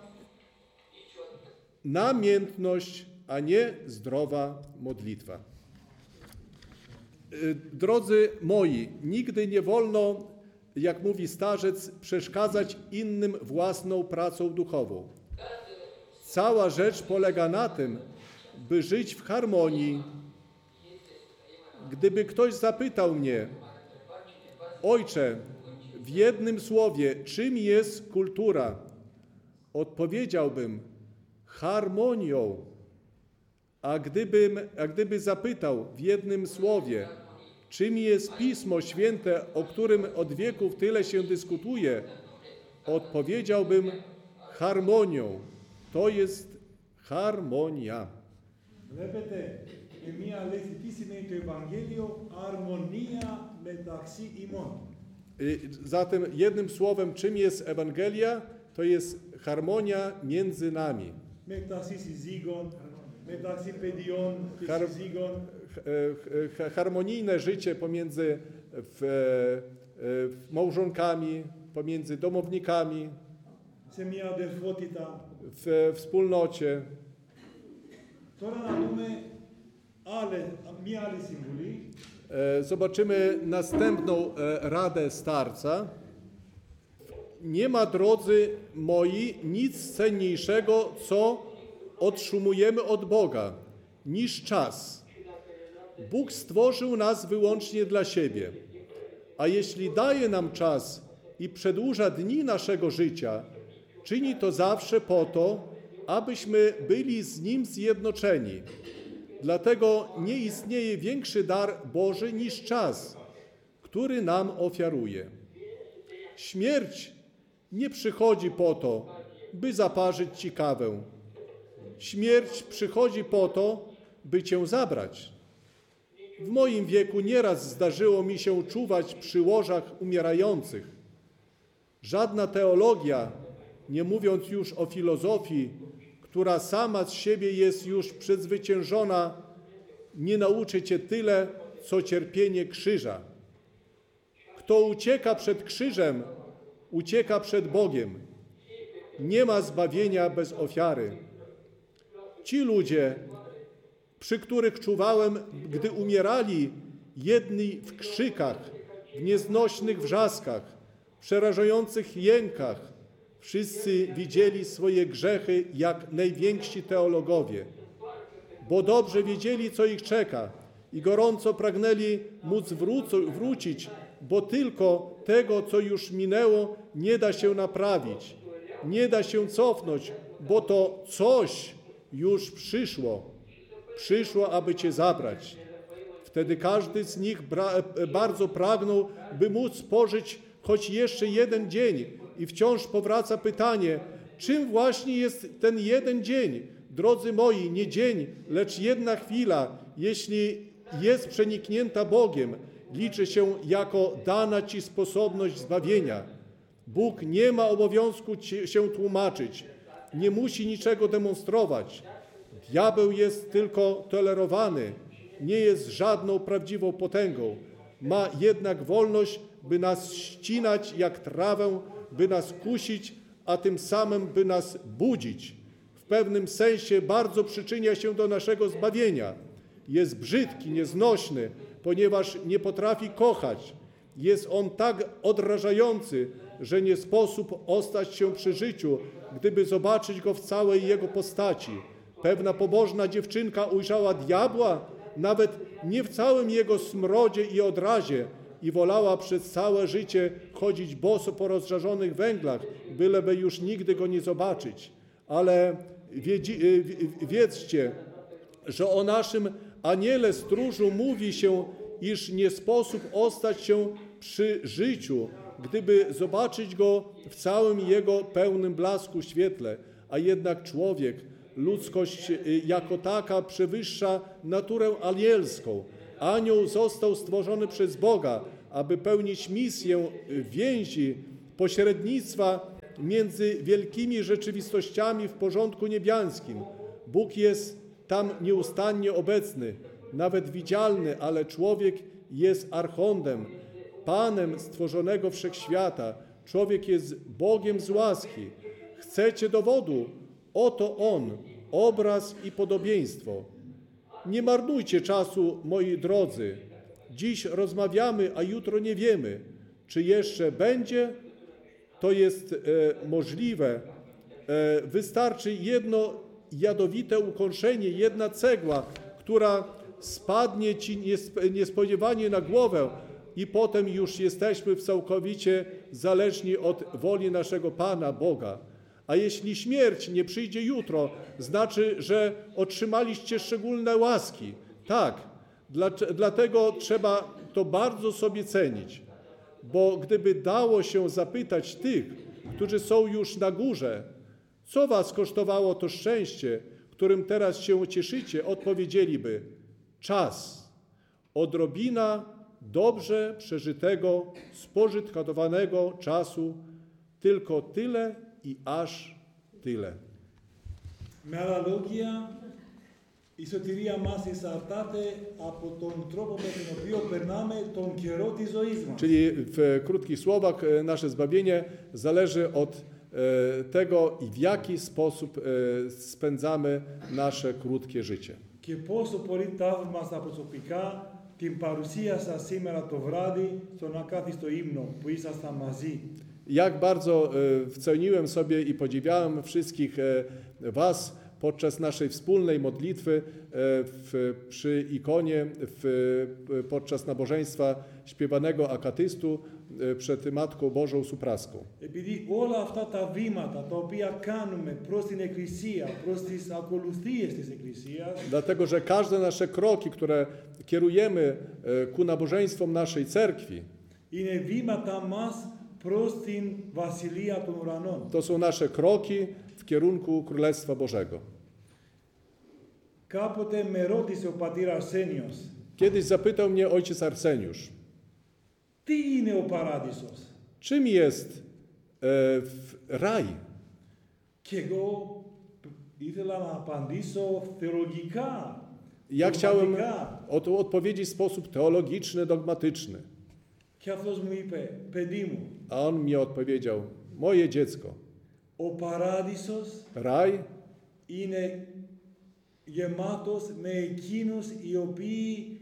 namiętność, a nie zdrowa modlitwa. Drodzy moi, nigdy nie wolno, jak mówi starzec, przeszkadzać innym własną pracą duchową. Cała rzecz polega na tym, by żyć w harmonii. Gdyby ktoś zapytał mnie, ojcze, w jednym słowie, czym jest kultura? Odpowiedziałbym, harmonią. A gdybym, a gdyby zapytał w jednym słowie, czym jest Pismo Święte, o którym od wieków tyle się dyskutuje, odpowiedziałbym harmonią. To jest harmonia. Βλέπετε, και μία λέξη τι σημαίνει το Ευαγγέλιο, αρμονία μεταξύ ημών. Zatem jednym słowem, czym jest Ewangelia, to jest harmonia między nami. Μεταξύ συζύγων, μεταξύ παιδιών και Har- συζύγων. ha- harmonijne życie pomiędzy w, w małżonkami, pomiędzy domownikami, σε μία αδελφότητα. w wspólnocie. Τώρα να δούμε άλλη, μία άλλη συμβουλή. E, Zobaczymy następną e, radę starca. Nie ma, drodzy moi, nic cenniejszego, co otrzymujemy od Boga, niż czas. Bóg stworzył nas wyłącznie dla siebie, a jeśli daje nam czas i przedłuża dni naszego życia, czyni to zawsze po to, abyśmy byli z Nim zjednoczeni. Dlatego nie istnieje większy dar Boży niż czas, który nam ofiaruje. Śmierć nie przychodzi po to, by zaparzyć Ci kawę. Śmierć przychodzi po to, by Cię zabrać. W moim wieku nieraz zdarzyło mi się czuwać przy łożach umierających. Żadna teologia, nie mówiąc już o filozofii, która sama z siebie jest już przezwyciężona, nie nauczy Cię tyle, co cierpienie krzyża. Kto ucieka przed krzyżem, ucieka przed Bogiem. Nie ma zbawienia bez ofiary. Ci ludzie, przy których czuwałem, gdy umierali, jedni w krzykach, w nieznośnych wrzaskach, w przerażających jękach, wszyscy widzieli swoje grzechy jak najwięksi teologowie, bo dobrze wiedzieli, co ich czeka i gorąco pragnęli móc wrócu, wrócić, bo tylko tego, co już minęło, nie da się naprawić, nie da się cofnąć, bo to coś już przyszło, przyszło, aby Cię zabrać. Wtedy każdy z nich bra- bardzo pragnął, by móc pożyć choć jeszcze jeden dzień. I wciąż powraca pytanie, czym właśnie jest ten jeden dzień? Drodzy moi, nie dzień, lecz jedna chwila, jeśli jest przeniknięta Bogiem, liczy się jako dana Ci sposobność zbawienia. Bóg nie ma obowiązku ci się tłumaczyć, nie musi niczego demonstrować. Diabeł jest tylko tolerowany, nie jest żadną prawdziwą potęgą. Ma jednak wolność, by nas ścinać jak trawę, by nas kusić, a tym samym by nas budzić. W pewnym sensie bardzo przyczynia się do naszego zbawienia. Jest brzydki, nieznośny, ponieważ nie potrafi kochać. Jest on tak odrażający, że nie sposób ostać się przy życiu, gdyby zobaczyć go w całej jego postaci. Pewna pobożna dziewczynka ujrzała diabła, nawet nie w całym jego smrodzie i odrazie, i wolała przez całe życie chodzić boso po rozżarzonych węglach, byleby już nigdy go nie zobaczyć. Ale wiedzi, wiedzcie, że o naszym aniele stróżu mówi się, iż nie sposób ostać się przy życiu, gdyby zobaczyć go w całym jego pełnym blasku świetle, a jednak człowiek, Ludzkość jako taka przewyższa naturę anielską. Anioł został stworzony przez Boga, aby pełnić misję więzi, pośrednictwa między wielkimi rzeczywistościami w porządku niebiańskim. Bóg jest tam nieustannie obecny, nawet widzialny, ale człowiek jest archontem, Panem stworzonego wszechświata. Człowiek jest Bogiem z łaski. Chcecie dowodu? Oto On, obraz i podobieństwo. Nie marnujcie czasu, moi drodzy. Dziś rozmawiamy, a jutro nie wiemy, czy jeszcze będzie. To jest e, możliwe. E, wystarczy jedno jadowite ukąszenie, jedna cegła, która spadnie ci niespodziewanie na głowę i potem już jesteśmy całkowicie zależni od woli naszego Pana, Boga. A jeśli śmierć nie przyjdzie jutro, znaczy, że otrzymaliście szczególne łaski. Tak, dla, dlatego trzeba to bardzo sobie cenić, bo gdyby dało się zapytać tych, którzy są już na górze, co was kosztowało to szczęście, którym teraz się cieszycie, odpowiedzieliby: czas, odrobina dobrze przeżytego, spożytkowanego czasu, tylko tyle i aż tyle. Με άλλα λόγια, η σωτηρία μας εξαρτάται από τον τρόπο με τον οποίο περνάμε τον καιρό της ζωής μας. Czyli w krótkich słowach nasze zbawienie zależy od tego, w jaki sposób spędzamy nasze krótkie życie. Και πόσο πολύ θαύμασα προσωπικά την παρουσία σας σήμερα το βράδυ στον ακάθιστο ύμνο που ήσασταν μαζί. Jak bardzo ceniłem sobie i podziwiałem wszystkich was podczas naszej wspólnej modlitwy w, przy ikonie, w, podczas nabożeństwa śpiewanego akatystu przed Matką Bożą Supraską. Επειδή όλα αυτά τα βήματα τα οποία κάνουμε προς την Εκκλησία, προς τις ακολουθίες της Εκκλησίας, Dlatego, że każde nasze kroki, które kierujemy ku nabożeństwom naszej cerkwi, είναι βήματα μας προς την Βασιλεία των Ουρανών. to są nasze kroki w kierunku Królestwa Bożego. Κάποτε με ρώτησε ο πατήρ Αρσένιος, Kiedyś zapytał mnie ojciec Arseniusz, τι είναι ο παράδεισος? czym jest e, raj? Και εγώ ήθελα να απαντήσω θεολογικά, Ja chciałem dogmatyka. od, odpowiedzieć w sposób teologiczny, dogmatyczny. Και αυτός μου είπε, παιδί μου, A on mi odpowiedział: moje dziecko, ο παράδεισος raj είναι γεμάτος με εκείνους οι οποίοι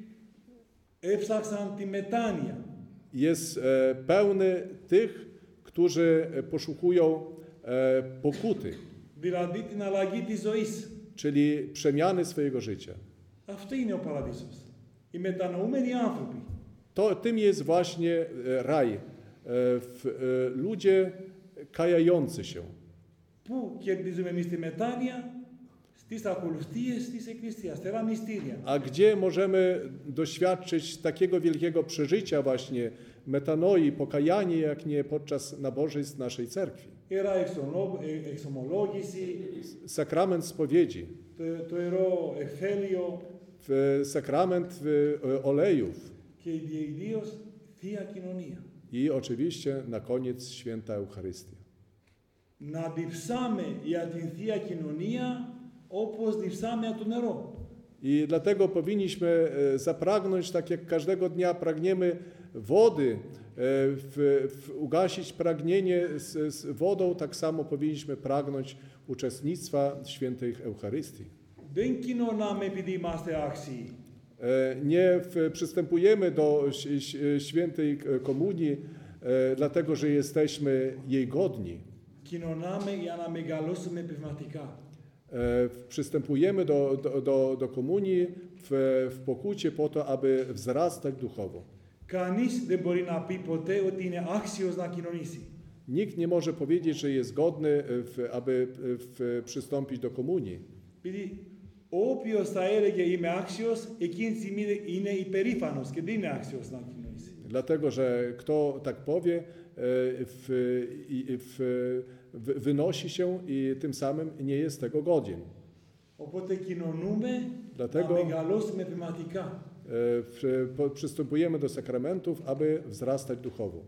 έψαξαν τη μετάνοια. jest e, pełny tych, którzy poszukują e, pokuty, Δηλαδή την αλλαγή της ζωής. czyli przemiany swojego życia. Αυτό είναι ο παράδεισος. Οι μετανοούμενοι άνθρωποι. To tym jest właśnie e, raj. E, w, e, ludzie kajający się. Πού κερδίζουμε εμείς τη μετάνοια? Στις ακολουθίες της Εκκλησίας, τερά μυστήρια. A gdzie możemy doświadczyć takiego wielkiego przeżycia właśnie metanoi, pokajanie, jak nie podczas nabożeństw naszej cerkwi? Ιερά εξονο- ε, εξομολόγηση, Sakrament spowiedzi, το, το ιερό εφέλιο w sakrament w, e, olejów και ιδίως Θεία Κοινωνία. i oczywiście na koniec święta Eucharystia. Να διψάμε για την Θεία Κοινωνία όπως διψάμε για το νερό. I dlatego powinniśmy e, zapragnąć, tak jak każdego dnia pragniemy wody, e, w, w, ugasić pragnienie z, z wodą, tak samo powinniśmy pragnąć uczestnictwa w świętej Eucharystii. Δεν κοινωνάμε επειδή είμαστε άξιοι. E, Nie w, przystępujemy do ś- ś- świętej komunii, e, dlatego że jesteśmy jej godni. Κοινωνάμε για να μεγαλώσουμε πνευματικά. E, Przystępujemy do, do, do, do komunii w, w pokucie po to, aby wzrastać duchowo. Κανείς δεν μπορεί να πει ποτέ ότι είναι άξιος να κοινωνήσει. Nikt nie może powiedzieć, że jest godny, w, aby w, przystąpić do komunii. Επειδή όποιος θα έλεγε είμαι άξιος, εκείνη τη στιγμή είναι υπερήφανος και δεν είναι άξιος να κοινωνήσει. Dlatego, że kto tak powie, e, w, i- w, w, wynosi się i tym samym nie jest tego godzien. Οπότε κοινωνούμε Dlatego να μεγαλώσουμε πνευματικά. e, przystępujemy do sakramentów, aby wzrastać duchowo.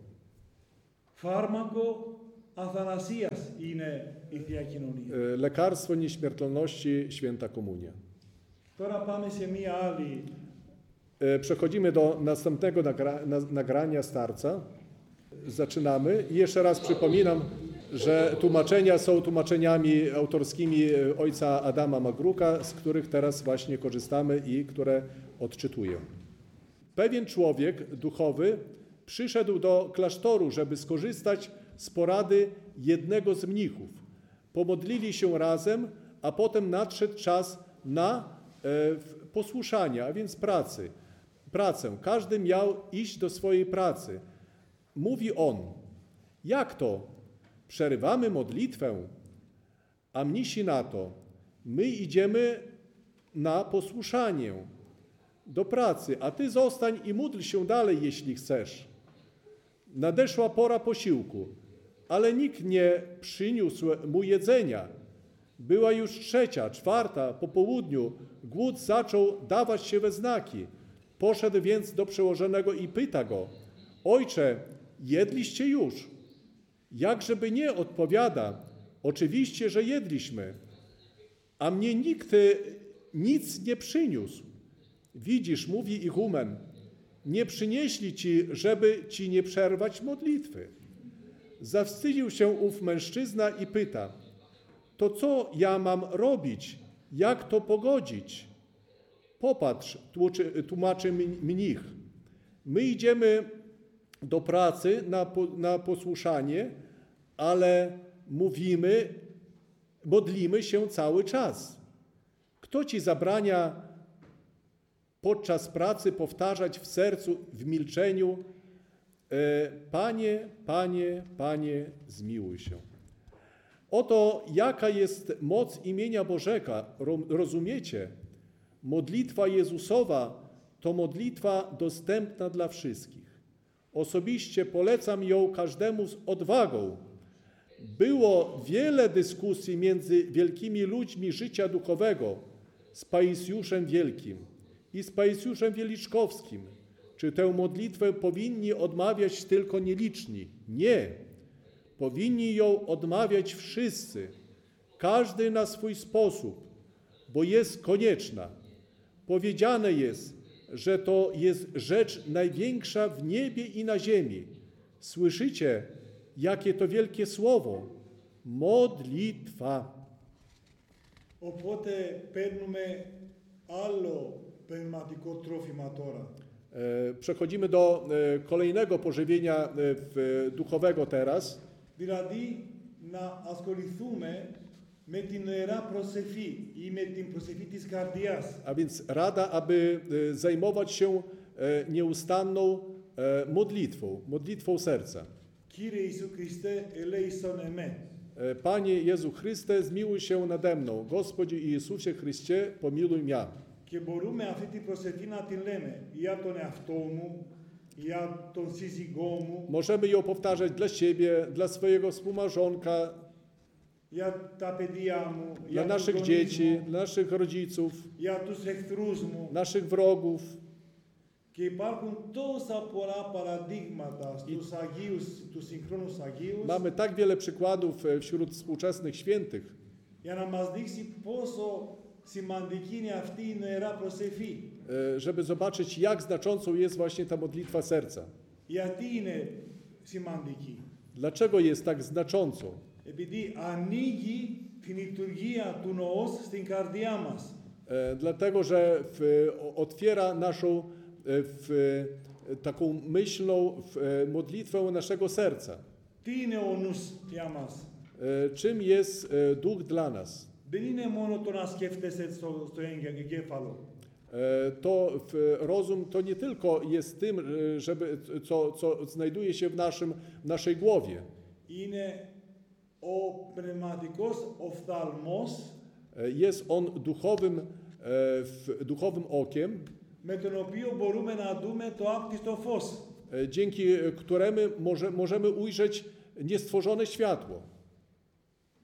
Φάρμακο αθανασίας είναι η Θεία Κοινωνία. E, Lekarstwo nieśmiertelności, święta komunia. Τώρα πάμε σε μία άλλη. E, Przechodzimy do następnego nagra na, nagrania starca. Zaczynamy. I jeszcze raz przypominam, że tłumaczenia są tłumaczeniami autorskimi ojca Adama Magruka, z których teraz właśnie korzystamy i które odczytuję. Pewien człowiek duchowy przyszedł do klasztoru, żeby skorzystać z porady jednego z mnichów. Pomodlili się razem, a potem nadszedł czas na e, posłuszanie, a więc pracy. Pracę. Każdy miał iść do swojej pracy. Mówi on, jak to? Przerywamy modlitwę? A mnisi na to, my idziemy na posłuszanie, do pracy, a ty zostań i módl się dalej, jeśli chcesz. Nadeszła pora posiłku, ale nikt nie przyniósł mu jedzenia. Była już trzecia, czwarta, po południu. Głód zaczął dawać się we znaki. Poszedł więc do przełożonego i pyta go, ojcze, jedliście już? Jakżeby nie, odpowiada, oczywiście, że jedliśmy, a mnie nikt nic nie przyniósł. Widzisz, mówi igumen, nie przynieśli ci, żeby ci nie przerwać modlitwy. Zawstydził się ów mężczyzna i pyta, to co ja mam robić? Jak to pogodzić? Popatrz, tłumaczy mnich, my idziemy do pracy na, na posłuszanie, ale mówimy, modlimy się cały czas. Kto ci zabrania podczas pracy powtarzać w sercu, w milczeniu, Panie, Panie, Panie, zmiłuj się. Oto jaka jest moc imienia Bożego, rozumiecie? Modlitwa Jezusowa to modlitwa dostępna dla wszystkich. Osobiście polecam ją każdemu z odwagą. Było wiele dyskusji między wielkimi ludźmi życia duchowego, z Paisiuszem Wielkim i z Paisiuszem Wieliczkowskim. Czy tę modlitwę powinni odmawiać tylko nieliczni? Nie. Powinni ją odmawiać wszyscy, każdy na swój sposób, bo jest konieczna. Powiedziane jest, że to jest rzecz największa w niebie i na ziemi. Słyszycie, jakie to wielkie słowo? Modlitwa. Οπότε παίρνουμε άλλο πνευματικό τρόφιμα τώρα. Przechodzimy do kolejnego pożywienia duchowego teraz. Δηλαδή να ασχοληθούμε με την ιερά προσευχή ή με την προσευχή της καρδιάς. A więc rada, aby zajmować się nieustanną modlitwą, modlitwą serca. Κύριε Ιησού Χριστέ, ελέησον εμέ. Panie Jezu Chryste, zmiłuj się nade mną. Gospodzie i Jezusie Chryście, pomiluj mnie. Και μπορούμε αυτή την προσευχή να την λέμε για τον εαυτό μου, για τον σύζυγό μου. Możemy ją powtarzać dla siebie, dla swojego współmałżonka, για τα παιδιά μου, dla για naszych τους dzieci, γονείς μου, dla naszych rodziców, για τους εχθρούς μου. naszych wrogów. Και υπάρχουν τόσα πολλά παραδείγματα στους Αγίους, τους συγχρόνους Αγίους, Mamy tak wiele przykładów wśród współczesnych świętych, για να μας δείξει πόσο σημαντική είναι αυτή η ιερά προσευχή. żeby zobaczyć, jak znaczącą jest właśnie ta modlitwa serca. Γιατί είναι σημαντική? Dlaczego jest tak znaczącą? Επειδή ανοίγει την λειτουργία του νοός στην καρδιά μας. E, Dlatego, że w, otwiera naszą w, taką myślną w, modlitwę naszego serca. Τι είναι ο νους για μας? E, Czym jest e, duch dla nas? Δεν είναι μόνο το να σκέφτεσαι στο, στο εγκέφαλο. E, To w, rozum to nie tylko jest tym, e, żeby, co, co znajduje się w, naszym, w naszej głowie. Είναι ο πνευματικός οφθαλμός E, Jest on duchowym, e, w, duchowym okiem, με τον οποίο μπορούμε να δούμε το άπτιστο φως. e, dzięki któremu może, możemy ujrzeć niestworzone światło.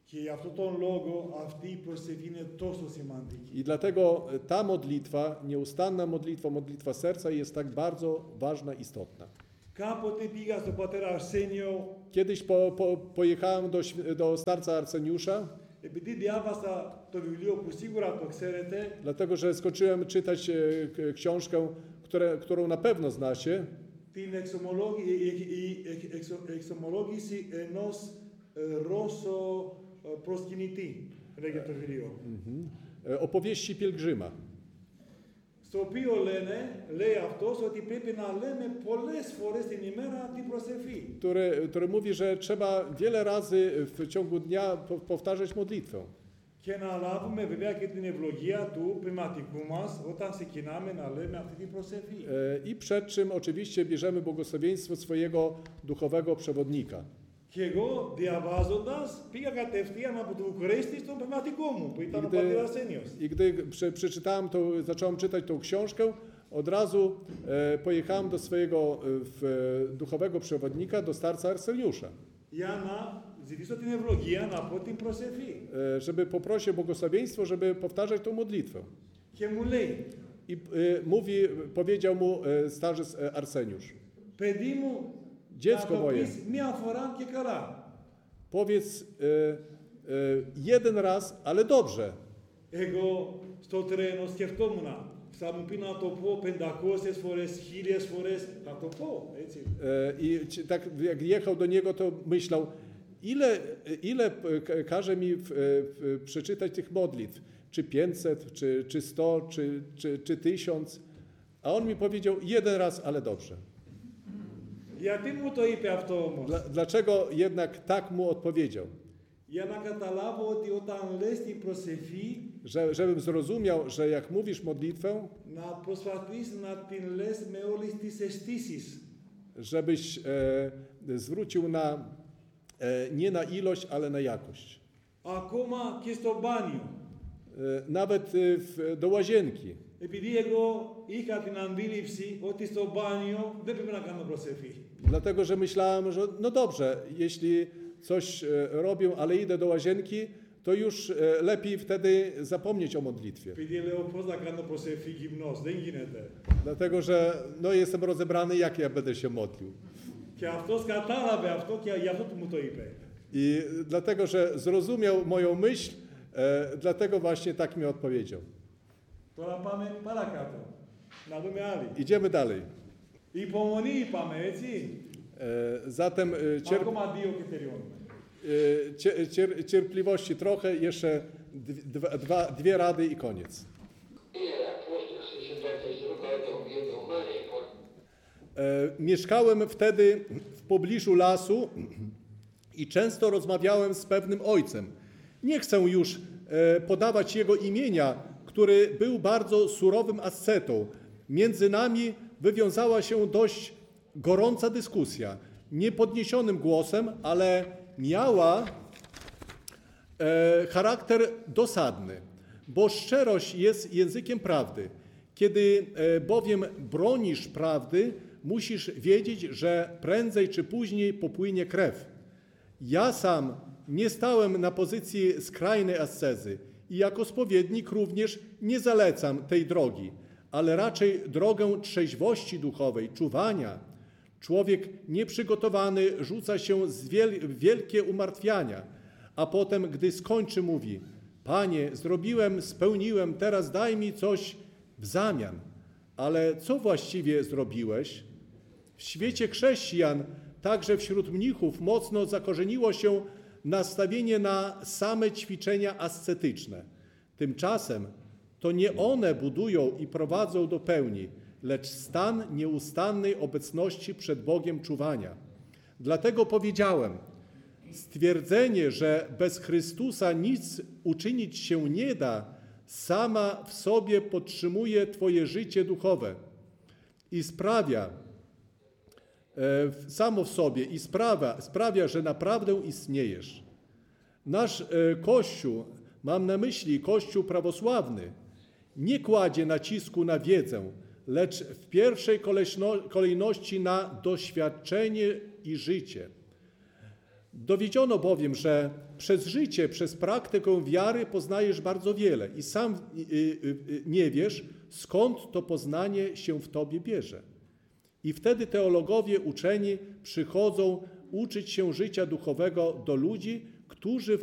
Και αυτό τον λόγο αυτή η προσευχή είναι τόσο σημαντική. I dlatego ta modlitwa, nieustanna modlitwa, modlitwa serca jest tak bardzo ważna, istotna. Κάποτε πήγα στον πατέρα Αρσένιο, Kiedyś po, po, pojechałem do, św- do starca Arseniusza, επειδή διάβασα το βιβλίο που σίγουρα το ξέρετε, dlatego że skończyłem czytać e, k- książkę, które, którą na pewno znacie, την εξομολόγη, η, η, η εξο, εξομολόγηση ενός ε, Ρώσο ε, προσκυνητή, λέγεται το βιβλίο. e, opowieści pielgrzyma, Στο οποίο λένε, λέει αυτός, ότι πρέπει να λέμε πολλές φορές την ημέρα την προσευχή. który, który mówi, że trzeba wiele razy w ciągu dnia po- powtarzać modlitwę. Και να λάβουμε βέβαια και την ευλογία του πνευματικού μας όταν ξεκινάμε να λέμε αυτή την προσευχή. E, I przed czym oczywiście bierzemy błogosławieństwo swojego duchowego przewodnika. Και εγώ διαβάζοντας πήγα κατευθείαν από το Βουκουρέστι στον πνευματικό μου που ήταν I ο gdy, πατέρας Αρσένιος. i gdy prze, przeczytałem to, zacząłem czytać tą książkę, od razu e, pojechałem do swojego e, w, e, duchowego przewodnika, do starca Arseniusza, Για να ζητήσω την ευλογία να πω την προσευχή. e, żeby poprosić o błogosławieństwo, żeby powtarzać tą modlitwę. Και μου λέει, I e, mówi, powiedział mu e, starzec e, Arseniusz, παιδί μου, να dziecko το moje, πεις μία φορά και καλά. powiedz e, e, jeden raz, ale dobrze. Εγώ στο τρένο σκεφτόμουν, θα μου πει να το πω πεντακόσιες φορές, χίλιες φορές, θα το πω, έτσι. E, I ci- tak jak jechał do niego, to myślał, ile, ile k- każe mi w, w, przeczytać tych modlitw? Czy pięćset, czy, czy sto, czy, czy, czy tysiąc? A on mi powiedział, jeden raz, ale dobrze. Γιατί μου το είπε αυτό όμως? Dla, dlaczego jednak tak mu odpowiedział? Για να καταλάβω ότι όταν λες την προσευχή, Że, żebym zrozumiał, że jak mówisz modlitwę, να προσπαθείς να την λες με όλες τις αισθήσεις. żebyś e, zwrócił na, e, nie na ilość, ale na jakość. Ακόμα και στο μπάνιο. E, nawet e, w, do łazienki. Επειδή εγώ είχα την αντίληψη ότι στο μπάνιο δεν πρέπει να κάνω προσευχή. Dlatego, że myślałem, że no dobrze, jeśli coś e, robię, ale idę do łazienki, to już e, lepiej wtedy zapomnieć o modlitwie. Επειδή λέω πώς να κάνω προσευχή γυμνός, δεν γίνεται. Dlatego, że no jestem rozebrany, jak ja będę się modlił. Και αυτός κατάλαβε αυτό και γι' αυτό του μου το είπε. I dlatego, że zrozumiał moją myśl, e, dlatego właśnie tak mi odpowiedział. Τώρα πάμε παρακάτω. Να δούμε άλλη. Idziemy dalej. Υπομονή είπαμε, έτσι. E, zatem e, cierp, Ακόμα δύο και τελειώνουμε. e, cie- cier, cierpliwości trochę, jeszcze dwa, dwa, dwie rady i koniec. E, mieszkałem wtedy w pobliżu lasu i często rozmawiałem z pewnym ojcem. Nie chcę już e, podawać jego imienia, który był bardzo surowym ascetą. Między nami wywiązała się dość gorąca dyskusja. Niepodniesionym głosem, ale miała e, charakter dosadny, bo szczerość jest językiem prawdy. Kiedy e, bowiem bronisz prawdy, musisz wiedzieć, że prędzej czy później popłynie krew. Ja sam nie stałem na pozycji skrajnej ascezy i jako spowiednik również nie zalecam tej drogi, ale raczej drogę trzeźwości duchowej, czuwania. Człowiek nieprzygotowany rzuca się w wiel- wielkie umartwiania, a potem, gdy skończy, mówi: Panie, zrobiłem, spełniłem, teraz daj mi coś w zamian. Ale co właściwie zrobiłeś? W świecie chrześcijan, także wśród mnichów, mocno zakorzeniło się nastawienie na same ćwiczenia ascetyczne. Tymczasem to nie one budują i prowadzą do pełni, lecz stan nieustannej obecności przed Bogiem czuwania. Dlatego powiedziałem, stwierdzenie, że bez Chrystusa nic uczynić się nie da, sama w sobie podtrzymuje Twoje życie duchowe i sprawia, e, samo w sobie i sprawia, sprawia, że naprawdę istniejesz. Nasz e, Kościół, mam na myśli Kościół prawosławny, nie kładzie nacisku na wiedzę, lecz w pierwszej kolejno- kolejności na doświadczenie i życie. Dowiedziono bowiem, że przez życie, przez praktykę wiary poznajesz bardzo wiele i sam nie wiesz, skąd to poznanie się w tobie bierze. I wtedy teologowie uczeni przychodzą uczyć się życia duchowego do ludzi, którzy w